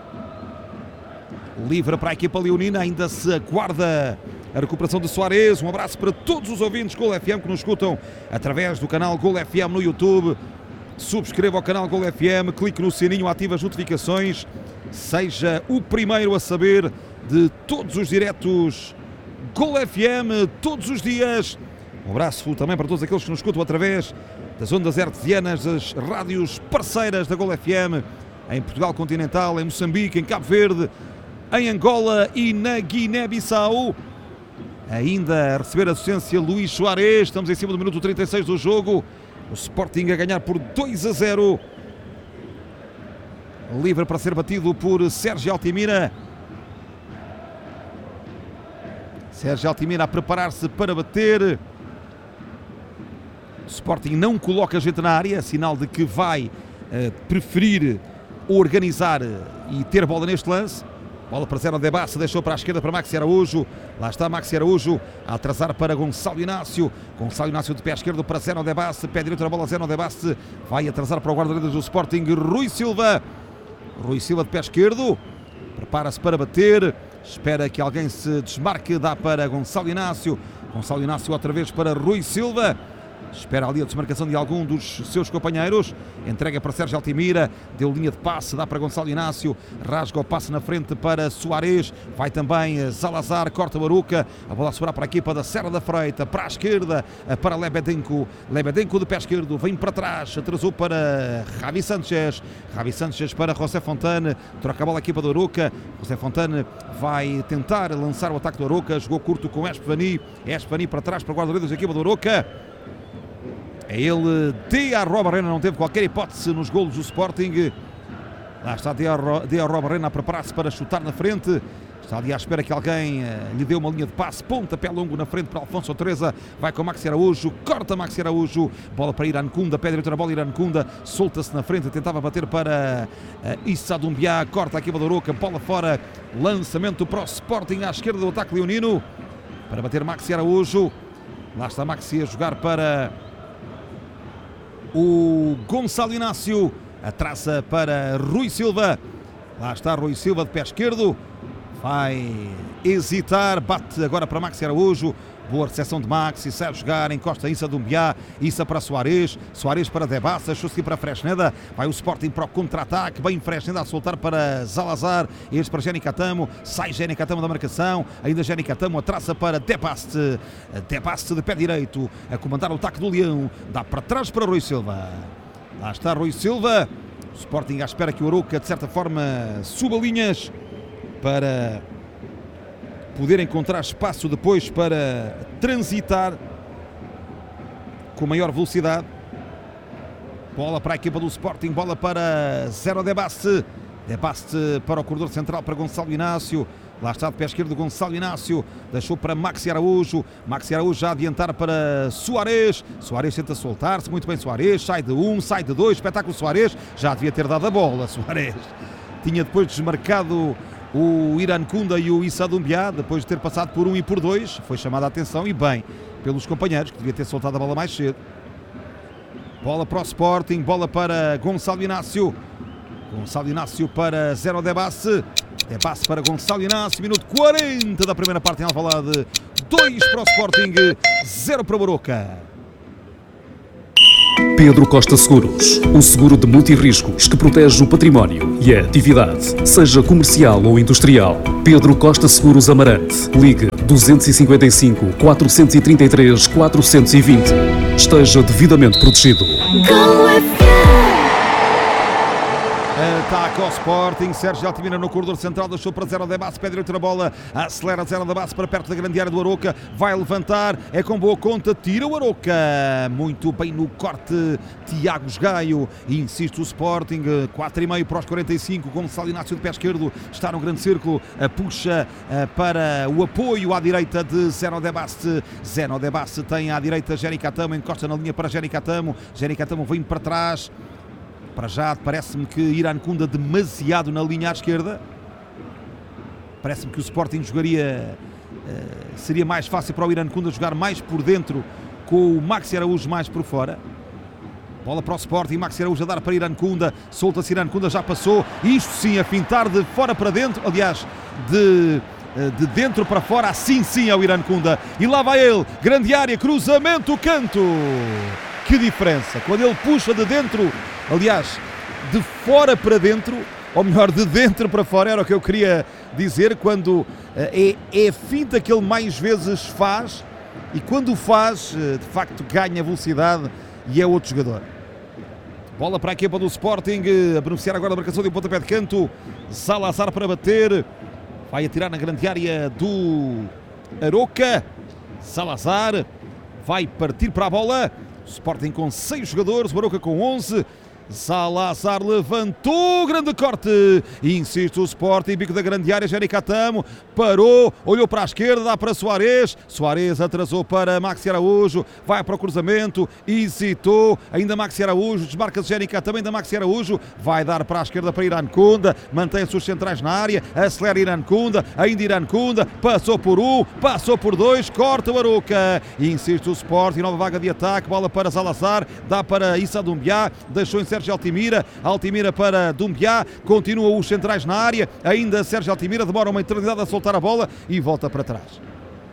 Livre para a equipa leonina, ainda se aguarda a recuperação de Soares. Um abraço para todos os ouvintes Gol FM que nos escutam através do canal Gol FM no YouTube. Subscreva o canal Gol FM, clique no sininho, ative as notificações. Seja o primeiro a saber de todos os diretos Gol FM, todos os dias. Um abraço também para todos aqueles que nos escutam através das ondas hertzianas, das rádios parceiras da Gol FM, em Portugal continental, em Moçambique, em Cabo Verde, em Angola e na Guiné-Bissau. Ainda a receber assistência Luís Soares. Estamos em cima do minuto 36 do jogo. O Sporting a ganhar por 2-0. Livre para ser batido por Sérgio Altimira. Sérgio Altimira a preparar-se para bater. O Sporting não coloca gente na área, sinal de que vai preferir organizar e ter bola neste lance. Bola para Zeno Debassi, deixou para a esquerda para Maxi Araújo. Lá está Maxi Araújo a atrasar para Gonçalo Inácio. Gonçalo Inácio de pé esquerdo para Zeno Debassi. Pé direito na bola, Zeno Debassi vai atrasar para o guarda-redes do Sporting, Rui Silva. Rui Silva de pé esquerdo. Prepara-se para bater. Espera que alguém se desmarque. Dá para Gonçalo Inácio. Gonçalo Inácio outra vez para Rui Silva. Espera ali a desmarcação de algum dos seus companheiros. Entrega para Sérgio Altimira. Deu linha de passe. Dá para Gonçalo Inácio. Rasga o passe na frente para Soares. Vai também Salazar. Corta o Aroca. A bola a sobrar para a equipa da Serra da Freita. Para a esquerda. Para Lebedenko. Lebedenko de pé esquerdo. Vem para trás. Atrasou para Javi Sanchez. Javi Sanchez para José Fontane. Troca a bola a equipa do Aroca. José Fontane vai tentar lançar o ataque do Aroca. Jogou curto com Espani. Espani para trás para o guarda-redes da equipa do Aroca. É ele, Diarro Barrena, não teve qualquer hipótese nos golos do Sporting. Lá está Diarro Barrena a preparar-se para chutar na frente. Está ali à espera que alguém lhe dê uma linha de passe. Pontapé longo na frente para Alfonso Teresa. Vai com Maxi Araújo, corta Maxi Araújo. Bola para Irán Kunda, pé direito na bola, Irán Kunda solta-se na frente, tentava bater para Issa Doumbia. Corta a equipa do Aroca, bola fora. Lançamento para o Sporting à esquerda do ataque leonino. Para bater Maxi Araújo. Lá está Maxi a jogar para o Gonçalo Inácio. Atrasa para Rui Silva. Lá está Rui Silva de pé esquerdo. Vai hesitar. Bate agora para Maxi Araújo. Boa recepção de Maxi. Sai a jogar. Encosta Issa Doumbia. Issa para Soares. Soares para Debassa. Achou-se para Fresneda. Vai o Sporting para o contra-ataque. Bem Fresneda a soltar para Salazar. Este para Jenny Catamo. Sai Jenny Catamo da marcação. Ainda Jenny Catamo atrasa para Debassa. Debassa de pé direito. A comandar o ataque do Leão. Dá para trás para Rui Silva. Lá está Rui Silva. O Sporting à espera que o Aroca de certa forma suba linhas para poder encontrar espaço depois para transitar com maior velocidade. Bola para a equipa do Sporting, bola para Zeno Debassi. Debassi para o corredor central para Gonçalo Inácio. Lá está de pé esquerdo Gonçalo Inácio. Deixou para Maxi Araújo. Maxi Araújo já a adiantar para Soares. Soares tenta soltar-se. Muito bem Soares. Sai de um, sai de dois. Espetáculo Soares. Já devia ter dado a bola Soares. Tinha depois desmarcado o Irán Kunda e o Issa Doumbia, depois de ter passado por 1 e por 2, foi chamada a atenção e bem, pelos companheiros, que devia ter soltado a bola mais cedo. Bola para o Sporting, bola para Gonçalo Inácio. Gonçalo Inácio para Zé Debassi. Debassi para Gonçalo Inácio, minuto 40 da primeira parte em Alvalade. 2 para o Sporting, 0 para o Arouca. Pedro Costa Seguros, o seguro de multirriscos que protege o património e a atividade, seja comercial ou industrial. Pedro Costa Seguros Amarante. Ligue 255 433 420. Esteja devidamente protegido. Ataca ao Sporting, Sérgio Altimira no corredor central, deixou para Zé Debassi, pede outra bola, acelera Zé Debassi para perto da grande área do Arouca, vai levantar, é com boa conta, tira o Arouca, muito bem no corte, Tiago Gaio, insiste o Sporting, 4,5 para os 45, Gonçalo Inácio de pé esquerdo, está no grande círculo, puxa para o apoio à direita de Zé Debassi, Zé Debassi tem à direita Géry Catamo, encosta na linha para Géry Catamo vem para trás. Para já parece-me que Irankunda demasiado na linha à esquerda. Parece-me que o Sporting jogaria, seria mais fácil para o Irankunda jogar mais por dentro, com o Maxi Araújo mais por fora. Bola para o Sporting, Maxi Araújo a dar para Irankunda, solta-se Irankunda, já passou, isto sim a fintar de fora para dentro, aliás, de dentro para fora, assim sim é o Irankunda. E lá vai ele, grande área, cruzamento, canto. Que diferença, quando ele puxa de dentro, aliás, de fora para dentro, ou melhor, de dentro para fora, era o que eu queria dizer, quando é a finta que ele mais vezes faz, e quando o faz, de facto ganha velocidade e é outro jogador. Bola para a equipa do Sporting, a beneficiar agora da marcação de um pontapé de canto, Salazar para bater, vai atirar na grande área do Arouca, Salazar vai partir para a bola. Sporting com 6 jogadores, o Arouca com 11. Salazar levantou, grande corte, insiste o Sporting, bico da grande área, Géry Catamo, parou, olhou para a esquerda, dá para Soares, Soares atrasou para Maxi Araújo, vai para o cruzamento, hesitou, ainda Maxi Araújo, desmarca-se Géry Catamo, ainda Maxi Araújo, vai dar para a esquerda para Irankunda, mantém-se os centrais na área, acelera Irankunda, ainda Irankunda, passou por 1, passou por 2, corta o Arouca, insiste o Sporting, nova vaga de ataque, bola para Salazar, dá para Issa Doumbia, deixou em Sérgio Altimira para Doumbia, continua os centrais na área, ainda Sérgio Altimira demora uma eternidade a soltar a bola e volta para trás.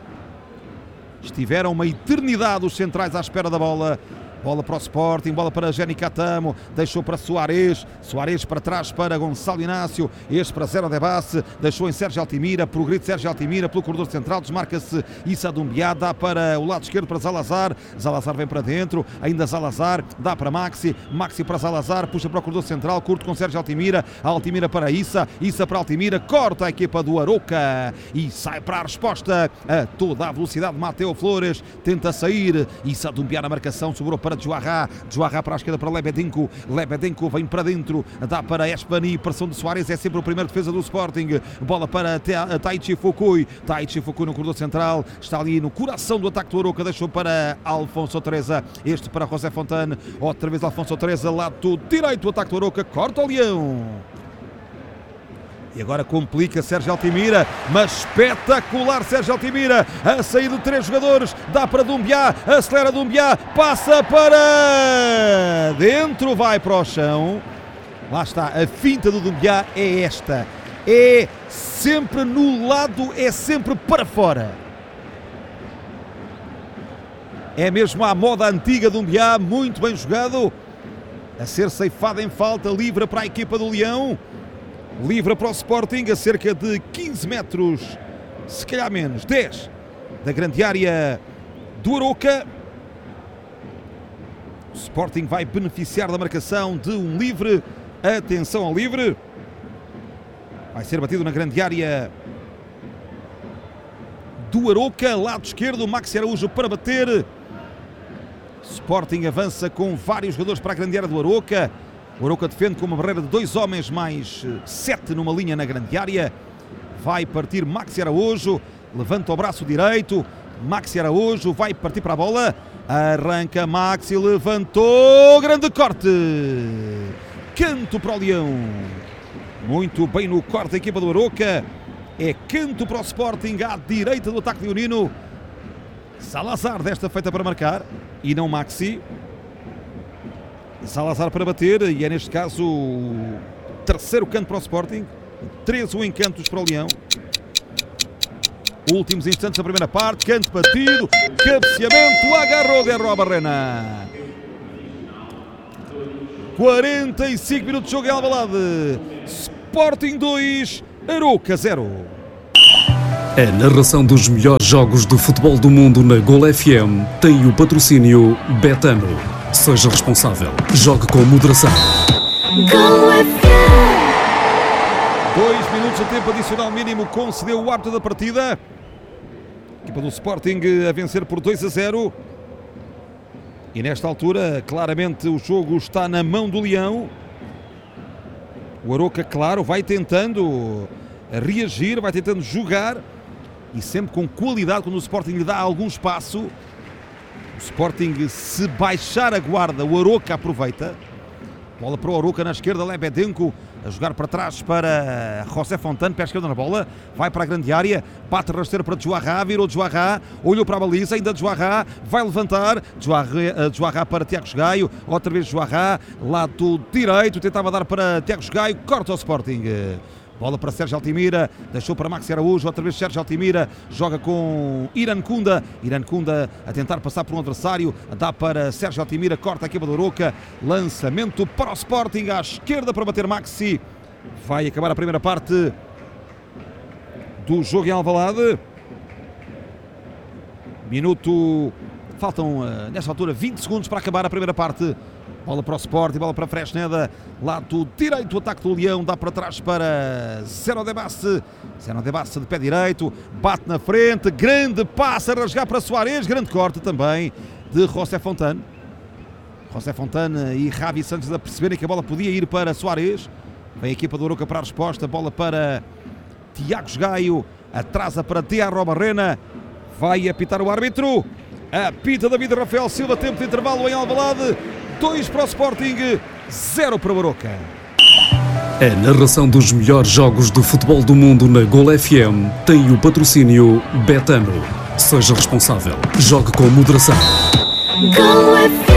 Estiveram uma eternidade os centrais à espera da bola. Bola para o Sporting, bola para Géry Catamo, deixou para Soares, Soares para trás para Gonçalo Inácio, este para Zé Debassi, deixou em Sérgio Altimira, por grito Sérgio Altimira, pelo corredor central, desmarca-se Issa Doumbia, dá para o lado esquerdo para Salazar, Salazar vem para dentro, ainda Salazar, dá para Maxi, Maxi para Salazar, puxa para o corredor central, curto com Sérgio Altimira, Altimira para Issa, Issa para Altimira, corta a equipa do Arouca e sai para a resposta a toda a velocidade. Mateo Flores tenta sair, Issa Doumbia na marcação, sobrou para Juarra para a esquerda para Lebedenko, Lebedenko vem para dentro, dá para Espani, pressão de Soares, é sempre o primeiro defesa do Sporting, bola para Taichi Fukui no corredor central, está ali no coração do ataque do Arouca, deixou para Alfonso Teresa, este para José Fontane, outra vez Alfonso Teresa, lado direito do ataque do Arouca, corta o Leão. E agora complica Sérgio Altimira, mas espetacular Sérgio Altimira, a sair de 3 jogadores, dá para Doumbia, acelera Doumbia, passa para dentro, vai para o chão. Lá está, a finta do Doumbia é esta, é sempre no lado, é sempre para fora. É mesmo à moda antiga Doumbia, muito bem jogado, a ser ceifado em falta, livre para a equipa do Leão. Livre para o Sporting a cerca de 15 metros, se calhar menos, 10 da grande área do Arouca. O Sporting vai beneficiar da marcação de um livre. Atenção ao livre. Vai ser batido na grande área do Arouca, lado esquerdo, Maxi Araújo para bater. Sporting avança com vários jogadores para a grande área do Arouca. O Arouca defende com uma barreira de 2 homens mais 7 numa linha na grande área. Vai partir Maxi Araújo, levanta o braço direito, Maxi Araújo vai partir para a bola, arranca Maxi, levantou, grande corte, canto para o Leão, muito bem no corte da equipa do Arouca, é canto para o Sporting à direita do ataque leonino. Salazar, desta feita para marcar e não Maxi. Salazar para bater e é neste caso o terceiro canto para o Sporting. 13 encantos para o Leão. Últimos instantes da primeira parte, canto batido, cabeceamento, agarrou de Arrobarrena. 45 minutos de jogo em Alvalade. Sporting 2, Arouca 0. A narração dos melhores jogos de futebol do mundo na Gol FM tem o patrocínio Betano. Seja responsável. Jogue com moderação. Gol FM. 2 minutos de tempo adicional mínimo concedeu o árbitro da partida. Equipa do Sporting a vencer por 2-0. E nesta altura, claramente, o jogo está na mão do Leão. O Arouca, claro, vai tentando reagir, vai tentando jogar. E sempre com qualidade, quando o Sporting lhe dá algum espaço. O Sporting, se baixar a guarda, o Arouca aproveita. Bola para o Arouca na esquerda, Lebedenko a jogar para trás para José Fontane, pé esquerda na bola, vai para a grande área, bate rasteiro para Djouarra, virou Djouarra, olhou para a baliza, ainda Djouarra, vai levantar, Djouarra para Tiago Gaio, outra vez Djouarra, lado direito, tentava dar para Tiago Gaio, corta o Sporting. Bola para Sérgio Altimira, deixou para Maxi Araújo, outra vez Sérgio Altimira, joga com Irankunda a tentar passar por um adversário, dá para Sérgio Altimira, corta a equipa do Arouca, lançamento para o Sporting, à esquerda para bater Maxi. Vai acabar a primeira parte do jogo em Alvalade. Faltam nesta altura 20 segundos para acabar a primeira parte. Bola para o Sporting, bola para Fresneda, lado direito, o ataque do Leão, dá para trás para Zeno de Basse de pé direito, bate na frente, grande passe a rasgar para Soares, grande corte também de José Fontane. José Fontane e Javi Santos a perceberem que a bola podia ir para Soares. Vem a equipa do Arouca para a resposta, bola para Tiago Gaio, atrasa para de Arrobarrena, vai apitar o árbitro, apita David Rafael Silva, tempo de intervalo em Alvalade. 2 para o Sporting, 0 para o Arouca. A narração dos melhores jogos de futebol do mundo na Gol FM tem o patrocínio Betano. Seja responsável. Jogue com moderação. Gol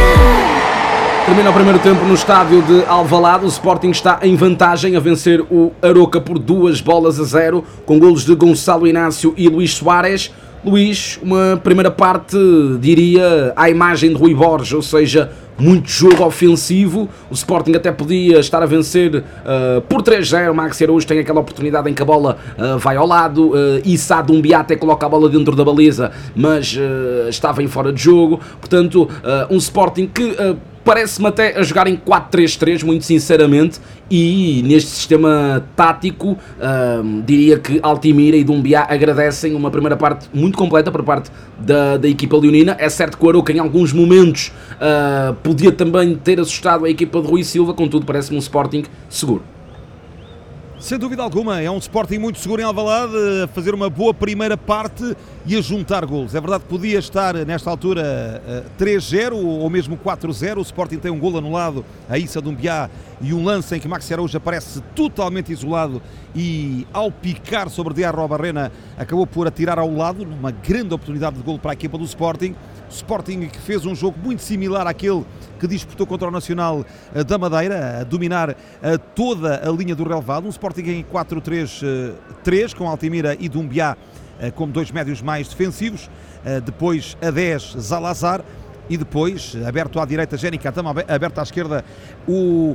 FM. Termina o primeiro tempo no estádio de Alvalade. O Sporting está em vantagem a vencer o Arouca por 2-0, com golos de Gonçalo Inácio e Luís Soares. Luís, uma primeira parte, diria, à imagem de Rui Borges, ou seja, muito jogo ofensivo. O Sporting até podia estar a vencer por 3-0. Maxi Araújo tem aquela oportunidade em que a bola vai ao lado. Issa Doumbia até coloca a bola dentro da baliza, mas estava em fora de jogo. Portanto, um Sporting que parece-me até a jogar em 4-3-3, muito sinceramente, e neste sistema tático diria que Altimira e Doumbia agradecem uma primeira parte muito completa por parte da equipa leonina. É certo que o Arouca em alguns momentos podia também ter assustado a equipa de Rui Silva, contudo parece-me um Sporting seguro. Sem dúvida alguma, é um Sporting muito seguro em Alvalade, a fazer uma boa primeira parte e a juntar golos. É verdade que podia estar nesta altura 3-0 ou mesmo 4-0. O Sporting tem um golo anulado a Issa Doumbia e um lance em que Maxi Araújo aparece totalmente isolado e ao picar sobre de Arrobarrena acabou por atirar ao lado, numa grande oportunidade de golo para a equipa do Sporting. Sporting que fez um jogo muito similar àquele que disputou contra o Nacional da Madeira, a dominar toda a linha do relevado. Um Sporting em 4-3-3, com Altimira e Doumbia como 2 médios mais defensivos. Depois a 10, Zalazar. E depois, aberto à direita, Jenny Katama, aberto à esquerda, o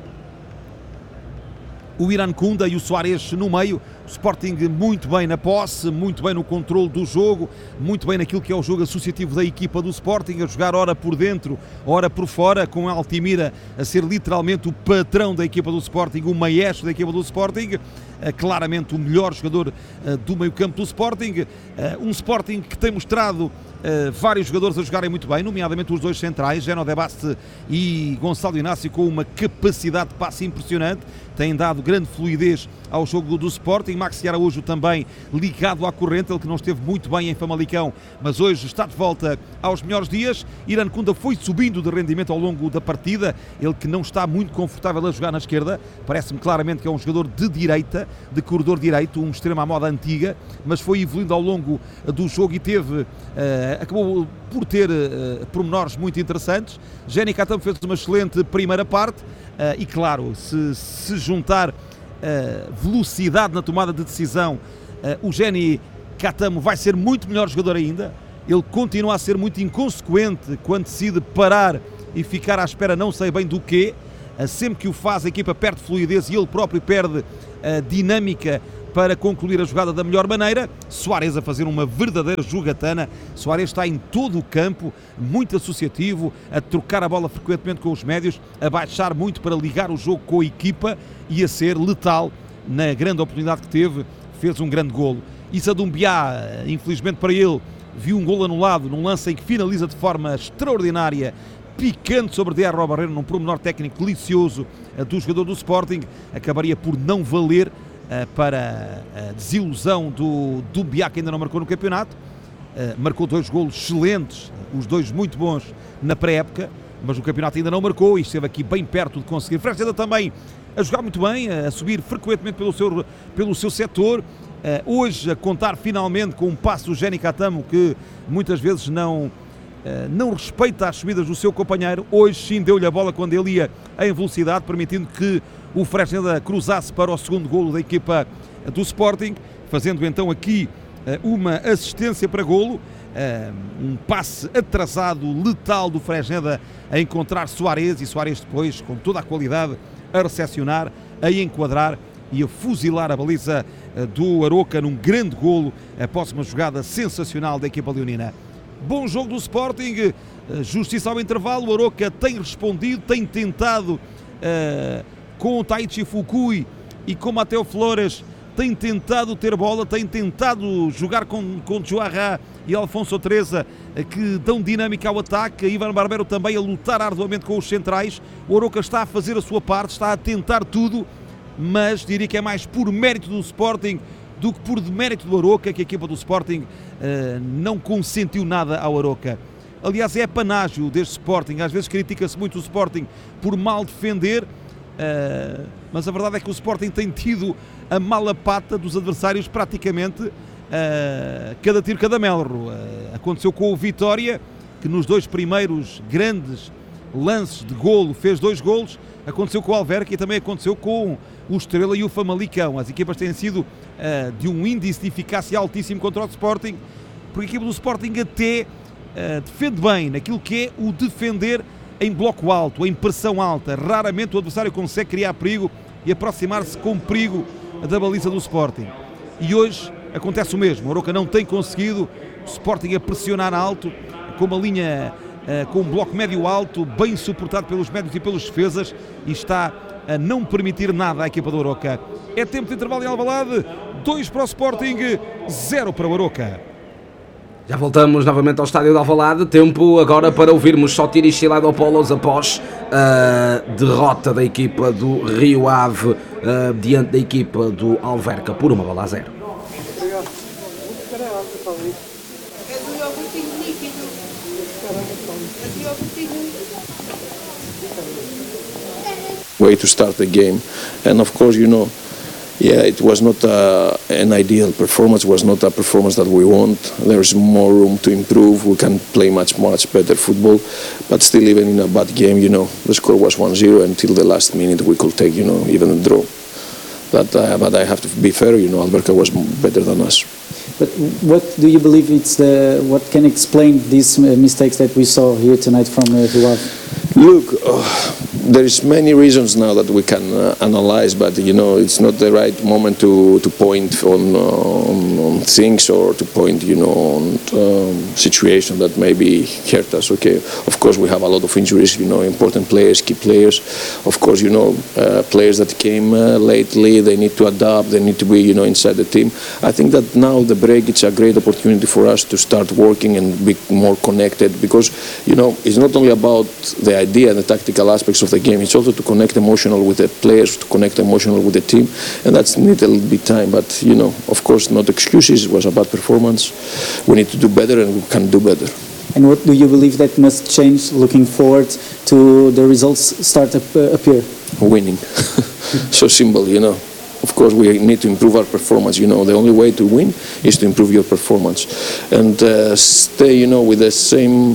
Irankunda e o Soares no meio. O Sporting muito bem na posse, muito bem no controle do jogo, muito bem naquilo que é o jogo associativo da equipa do Sporting, a jogar ora por dentro, ora por fora, com a Altimira a ser literalmente o patrão da equipa do Sporting, o maestro da equipa do Sporting, claramente o melhor jogador do meio-campo do Sporting. Um Sporting que tem mostrado vários jogadores a jogarem muito bem, nomeadamente os 2 centrais, Zeno de Basse e Gonçalo Inácio, com uma capacidade de passe impressionante, têm dado grande fluidez ao jogo do Sporting. Maxi Araújo também ligado à corrente, ele que não esteve muito bem em Famalicão, mas hoje está de volta aos melhores dias. Irankunda foi subindo de rendimento ao longo da partida, ele que não está muito confortável a jogar na esquerda, parece-me claramente que é um jogador de direita, de corredor direito, um extremo à moda antiga, mas foi evoluindo ao longo do jogo e teve acabou por ter pormenores muito interessantes. Jenny Catamo fez uma excelente primeira parte e claro, se juntar velocidade na tomada de decisão, o Jenny Catamo vai ser muito melhor jogador ainda. Ele continua a ser muito inconsequente quando decide parar e ficar à espera não sei bem do quê. Sempre que o faz, a equipa perde fluidez e ele próprio perde dinâmica para concluir a jogada da melhor maneira. Soares a fazer uma verdadeira jogatana. Soares está em todo o campo, muito associativo, a trocar a bola frequentemente com os médios, a baixar muito para ligar o jogo com a equipa e a ser letal na grande oportunidade que teve. Fez um grande golo. Issa Doumbia, infelizmente para ele, viu um golo anulado num lance em que finaliza de forma extraordinária, picante sobre Diarra Barreiro, num pormenor técnico delicioso do jogador do Sporting. Acabaria por não valer para a desilusão do Doumbia, que ainda não marcou no campeonato. Marcou 2 golos excelentes, os 2 muito bons na pré-época, mas no campeonato ainda não marcou e esteve aqui bem perto de conseguir. Freixeda também a jogar muito bem, a subir frequentemente pelo seu setor. Hoje a contar finalmente com um passo do Jenny Catamo, que muitas vezes não respeita as subidas do seu companheiro. Hoje sim deu-lhe a bola quando ele ia em velocidade, permitindo que o Freixeda cruzasse para o segundo golo da equipa do Sporting, fazendo então aqui uma assistência para golo, um passe atrasado, letal do Freixeda a encontrar Soares, e Soares depois, com toda a qualidade, a recepcionar, a enquadrar e a fuzilar a baliza do Aroca num grande golo após uma jogada sensacional da equipa leonina. Bom jogo do Sporting, justiça ao intervalo. O Aroca tem respondido, tem tentado com o Taichi Fukui e com Mateo Flores, tem tentado ter bola, tem tentado jogar com Joarra e Alfonso Teresa, que dão dinâmica ao ataque. Ivan Barbero também a lutar arduamente com os centrais. O Aroca está a fazer a sua parte, está a tentar tudo, mas diria que é mais por mérito do Sporting do que por demérito do Aroca, que a equipa do Sporting não consentiu nada ao Aroca. Aliás, é panágio deste Sporting. Às vezes critica-se muito o Sporting por mal defender, mas a verdade é que o Sporting tem tido a mala pata dos adversários praticamente cada tiro, cada melro. Aconteceu com o Vitória, que nos 2 primeiros grandes lances de golo fez 2 golos. Aconteceu com o Alverca e também aconteceu com o Estrela e o Famalicão. As equipas têm sido de um índice de eficácia altíssimo contra o Sporting, porque a equipa do Sporting até defende bem naquilo que é o defender em bloco alto, em pressão alta. Raramente o adversário consegue criar perigo e aproximar-se com perigo da baliza do Sporting. E hoje acontece o mesmo. O Aroca não tem conseguido, o Sporting a pressionar alto, com uma linha, com um bloco médio-alto, bem suportado pelos médios e pelos defesas, e está a não permitir nada à equipa do Aroca. É tempo de intervalo em Alvalade, 2 para o Sporting, 0 para o Aroca. Já voltamos novamente ao estádio de Alvalade. Tempo agora para ouvirmos Sotiris Silaidopoulos após a derrota da equipa do Rio Ave diante da equipa do Alverca por 1-0. Way to start the game, and of course, it was not an ideal performance, was not a performance that we want. There's more room to improve, we can play much better football, but still, even in a bad game, the score was 1-0, until the last minute we could take, even a draw. But I have to be fair, Alverca was better than us. But what do you believe what can explain these mistakes that we saw here tonight from Rio Ave? Look, there is many reasons now that we can analyze, but it's not the right moment to point on things or to point on situation that maybe hurt us. Okay, of course we have a lot of injuries, important players, key players. Of course, players that came lately, they need to adapt, they need to be inside the team. I think that now the break, it's a great opportunity for us to start working and be more connected, because it's not only about the idea and the tactical aspects of the game, it's also to connect emotional with the players, to connect emotional with the team, and that's need a little bit time, but of course not excuses. It was a bad performance. We need to do better, and we can do better. And what do you believe that must change looking forward to the results start appear? Winning. So simple, of course we need to improve our performance. The only way to win is to improve your performance and stay, with the same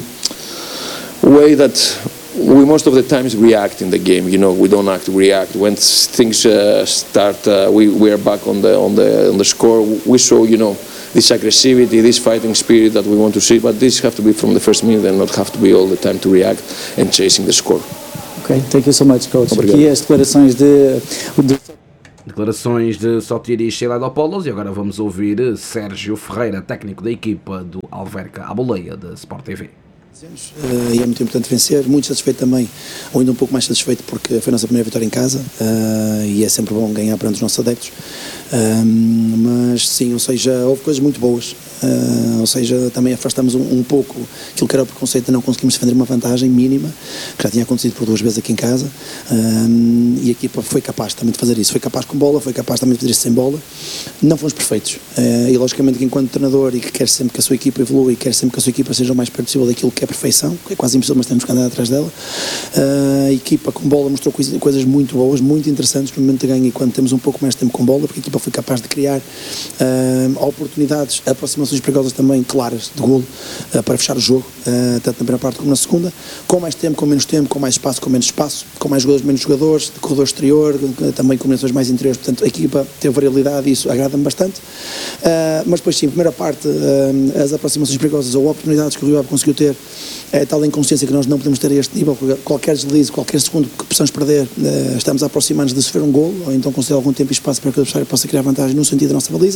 way that we most of the times react in the game. We don't act, react. When things start, we are back on the score. We show, this aggressivity, this fighting spirit that we want to see, but this have to be from the first minute and not have to be all the time to react and chasing the score. Okay, thank you so much, coach. Obrigado. Aqui as declarações de Declarações de Sotiris Siladopoulos, e agora vamos ouvir Sérgio Ferreira, técnico da equipa do Alverca à boleia da Sport TV. E é muito importante vencer, muito satisfeito também, ou ainda um pouco mais satisfeito porque foi a nossa primeira vitória em casa e é sempre bom ganhar perante os nossos adeptos, mas sim, ou seja, houve coisas muito boas, ou seja, também afastamos um pouco aquilo que era o preconceito de não conseguimos defender uma vantagem mínima, que já tinha acontecido por 2 vezes aqui em casa, e a equipa foi capaz também de fazer isso, foi capaz com bola, foi capaz também de fazer isso sem bola. Não fomos perfeitos, e logicamente que enquanto treinador e que quer sempre que a sua equipa evolua e quer sempre que a sua equipa seja o mais perto possível daquilo que é perfeição, que é quase impossível, mas temos que andar atrás dela. A equipa com bola mostrou coisas muito boas, muito interessantes no momento de ganho, e quando temos um pouco mais de tempo com bola, porque a equipa foi capaz de criar oportunidades, aproximações perigosas também claras de golo para fechar o jogo, tanto na primeira parte como na segunda, com mais tempo, com menos tempo, com mais espaço, com menos espaço, com mais jogadores, menos jogadores, de corredor exterior, também combinações mais interiores, portanto a equipa teve variabilidade e isso agrada-me bastante, mas depois sim, primeira parte, as aproximações perigosas ou oportunidades que o Rio Ave conseguiu ter, é tal inconsciência que nós não podemos ter a este nível, qualquer deslize, qualquer segundo que possamos perder, estamos a aproximar-nos de sofrer um golo, ou então conceder algum tempo e espaço para que o adversário possa criar vantagem no sentido da nossa baliza,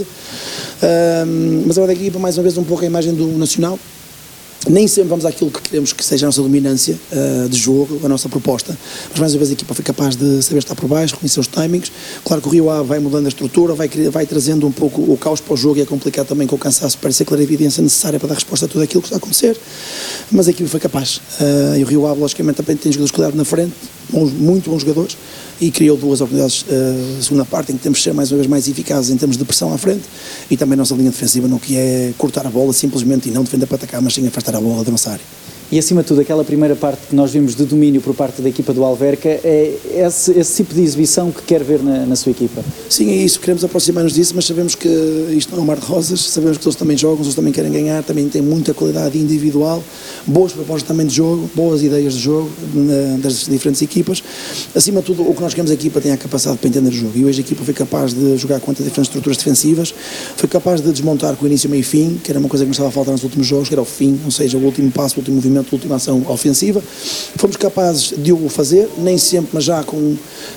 mas agora daqui, mais uma vez, um pouco a imagem do Nacional. Nem sempre vamos àquilo que queremos que seja a nossa dominância de jogo, a nossa proposta, mas mais uma vez a equipa foi capaz de saber estar por baixo, reconhecer os timings. Claro que o Rio Ave vai mudando a estrutura, vai trazendo um pouco o caos para o jogo, e é complicado também com o cansaço para ser clara evidência necessária para dar resposta a tudo aquilo que está a acontecer, mas a equipa foi capaz, e o Rio Ave logicamente também tem jogadores de qualidade na frente, muito bons jogadores, e criou 2 oportunidades na segunda parte, em que temos de ser mais uma vez mais eficazes em termos de pressão à frente, e também a nossa linha defensiva no que é cortar a bola simplesmente e não defender para atacar, mas sim afastar a bola da nossa área. E acima de tudo, aquela primeira parte que nós vimos de domínio por parte da equipa do Alverca, é esse tipo de exibição que quer ver na sua equipa? Sim, é isso, queremos aproximar-nos disso, mas sabemos que isto não é um mar de rosas, sabemos que eles também jogam, eles também querem ganhar, também têm muita qualidade individual, boas propostas também de jogo, boas ideias de jogo das diferentes equipas. Acima de tudo, o que nós queremos, a equipa tem a capacidade para entender o jogo, e hoje a equipa foi capaz de jogar contra diferentes estruturas defensivas, foi capaz de desmontar com o início, meio e fim, que era uma coisa que nos estava a faltar nos últimos jogos, que era o fim, ou seja, o último passo, o último movimento, a última ação ofensiva. Fomos capazes de o fazer, nem sempre, mas já com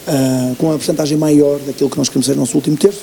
uma porcentagem maior daquilo que nós queremos ser no nosso último terço.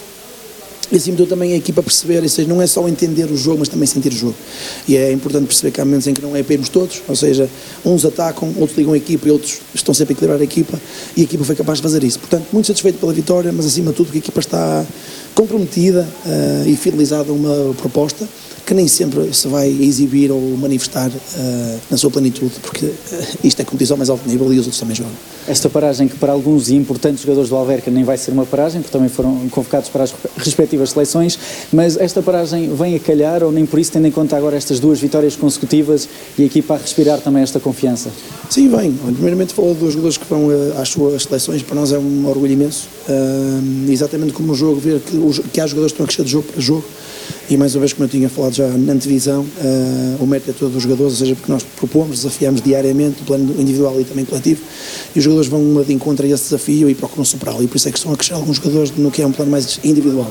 E acima de tudo também a equipa perceber, ou seja, não é só entender o jogo, mas também sentir o jogo. E é importante perceber que há momentos em que não é para irmos todos, ou seja, uns atacam, outros ligam a equipa e outros estão sempre a equilibrar a equipa, e a equipa foi capaz de fazer isso. Portanto, muito satisfeito pela vitória, mas acima de tudo que a equipa está comprometida e fidelizada a uma proposta que nem sempre se vai exibir ou manifestar na sua plenitude, porque isto é competição ao mais alto nível e os outros também jogam. Esta paragem, que para alguns e importantes jogadores do Alverca nem vai ser uma paragem, porque também foram convocados para as respectivas seleções, mas esta paragem vem a calhar, ou nem por isso, tendo em conta agora estas 2 vitórias consecutivas e a equipa a respirar também esta confiança? Sim, vem. Primeiramente falou dos jogadores que vão às suas seleções, para nós é um orgulho imenso, exatamente como o jogo, ver que há jogadores que estão a crescer de jogo para jogo, e mais uma vez, como eu tinha falado já na antevisão, o mérito é todo dos jogadores, ou seja, porque nós propomos, desafiamos diariamente, o plano individual e também coletivo, e os jogadores vão de encontro a esse desafio e procuram superá-lo, e por isso é que estão a crescer alguns jogadores no que é um plano mais individual.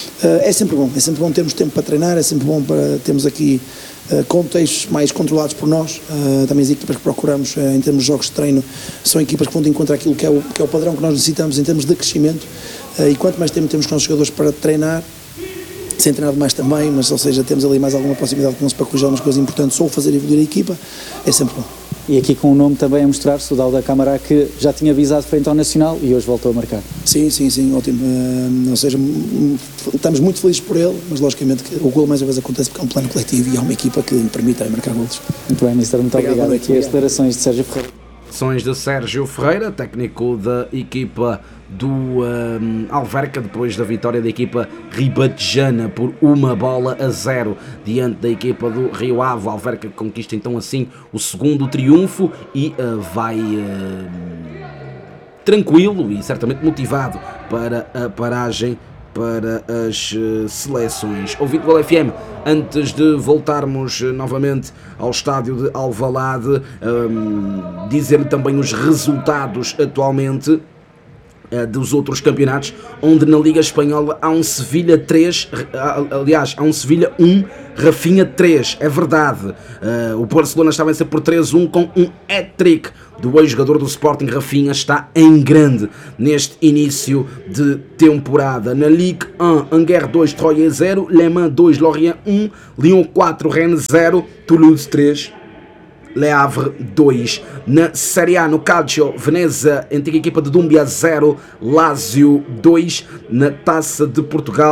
É sempre bom termos tempo para treinar, é sempre bom para termos aqui contextos mais controlados por nós, também as equipas que procuramos em termos de jogos de treino são equipas que vão de encontro àquilo que é o padrão que nós necessitamos em termos de crescimento, e quanto mais tempo temos com os jogadores para treinar, sem treinar demais também, mas ou seja, temos ali mais alguma proximidade com eles para corrigir algumas coisas importantes ou fazer evoluir a equipa, é sempre bom. E aqui com o nome também a mostrar-se, o Dauda Camará, que já tinha avisado frente ao Nacional e hoje voltou a marcar. Sim, ótimo. Ou seja, estamos muito felizes por ele, mas logicamente que o golo mais uma vez acontece porque é um plano coletivo e há uma equipa que lhe permite marcar golos. Muito bem, Mister, muito obrigado. Aqui as declarações de Sérgio Ferreira. Declarações de Sérgio Ferreira, técnico da equipa do Alverca, depois da vitória da equipa ribatejana por 1-0 diante da equipa do Rio Ave. O Alverca conquista então assim o segundo triunfo e vai tranquilo e certamente motivado para a paragem para as seleções. Ouvido Gol FM, antes de voltarmos novamente ao estádio de Alvalade, dizer-lhe também os resultados atualmente dos outros campeonatos, onde na Liga Espanhola há um Sevilha 3, aliás, há um Sevilha 1, Rafinha 3, é verdade. O Barcelona está a vencer por 3-1 com um hat-trick do ex-jogador do Sporting. Rafinha está em grande neste início de temporada. Na Ligue 1, Angers 2, Troyes 0, Le Mans 2, Lorient 1, Lyon 4, Rennes 0, Toulouse 3, Le Havre 2. Na Série A, no Calcio, Veneza, antiga equipa de Dúmbia 0, Lazio 2. Na Taça de Portugal,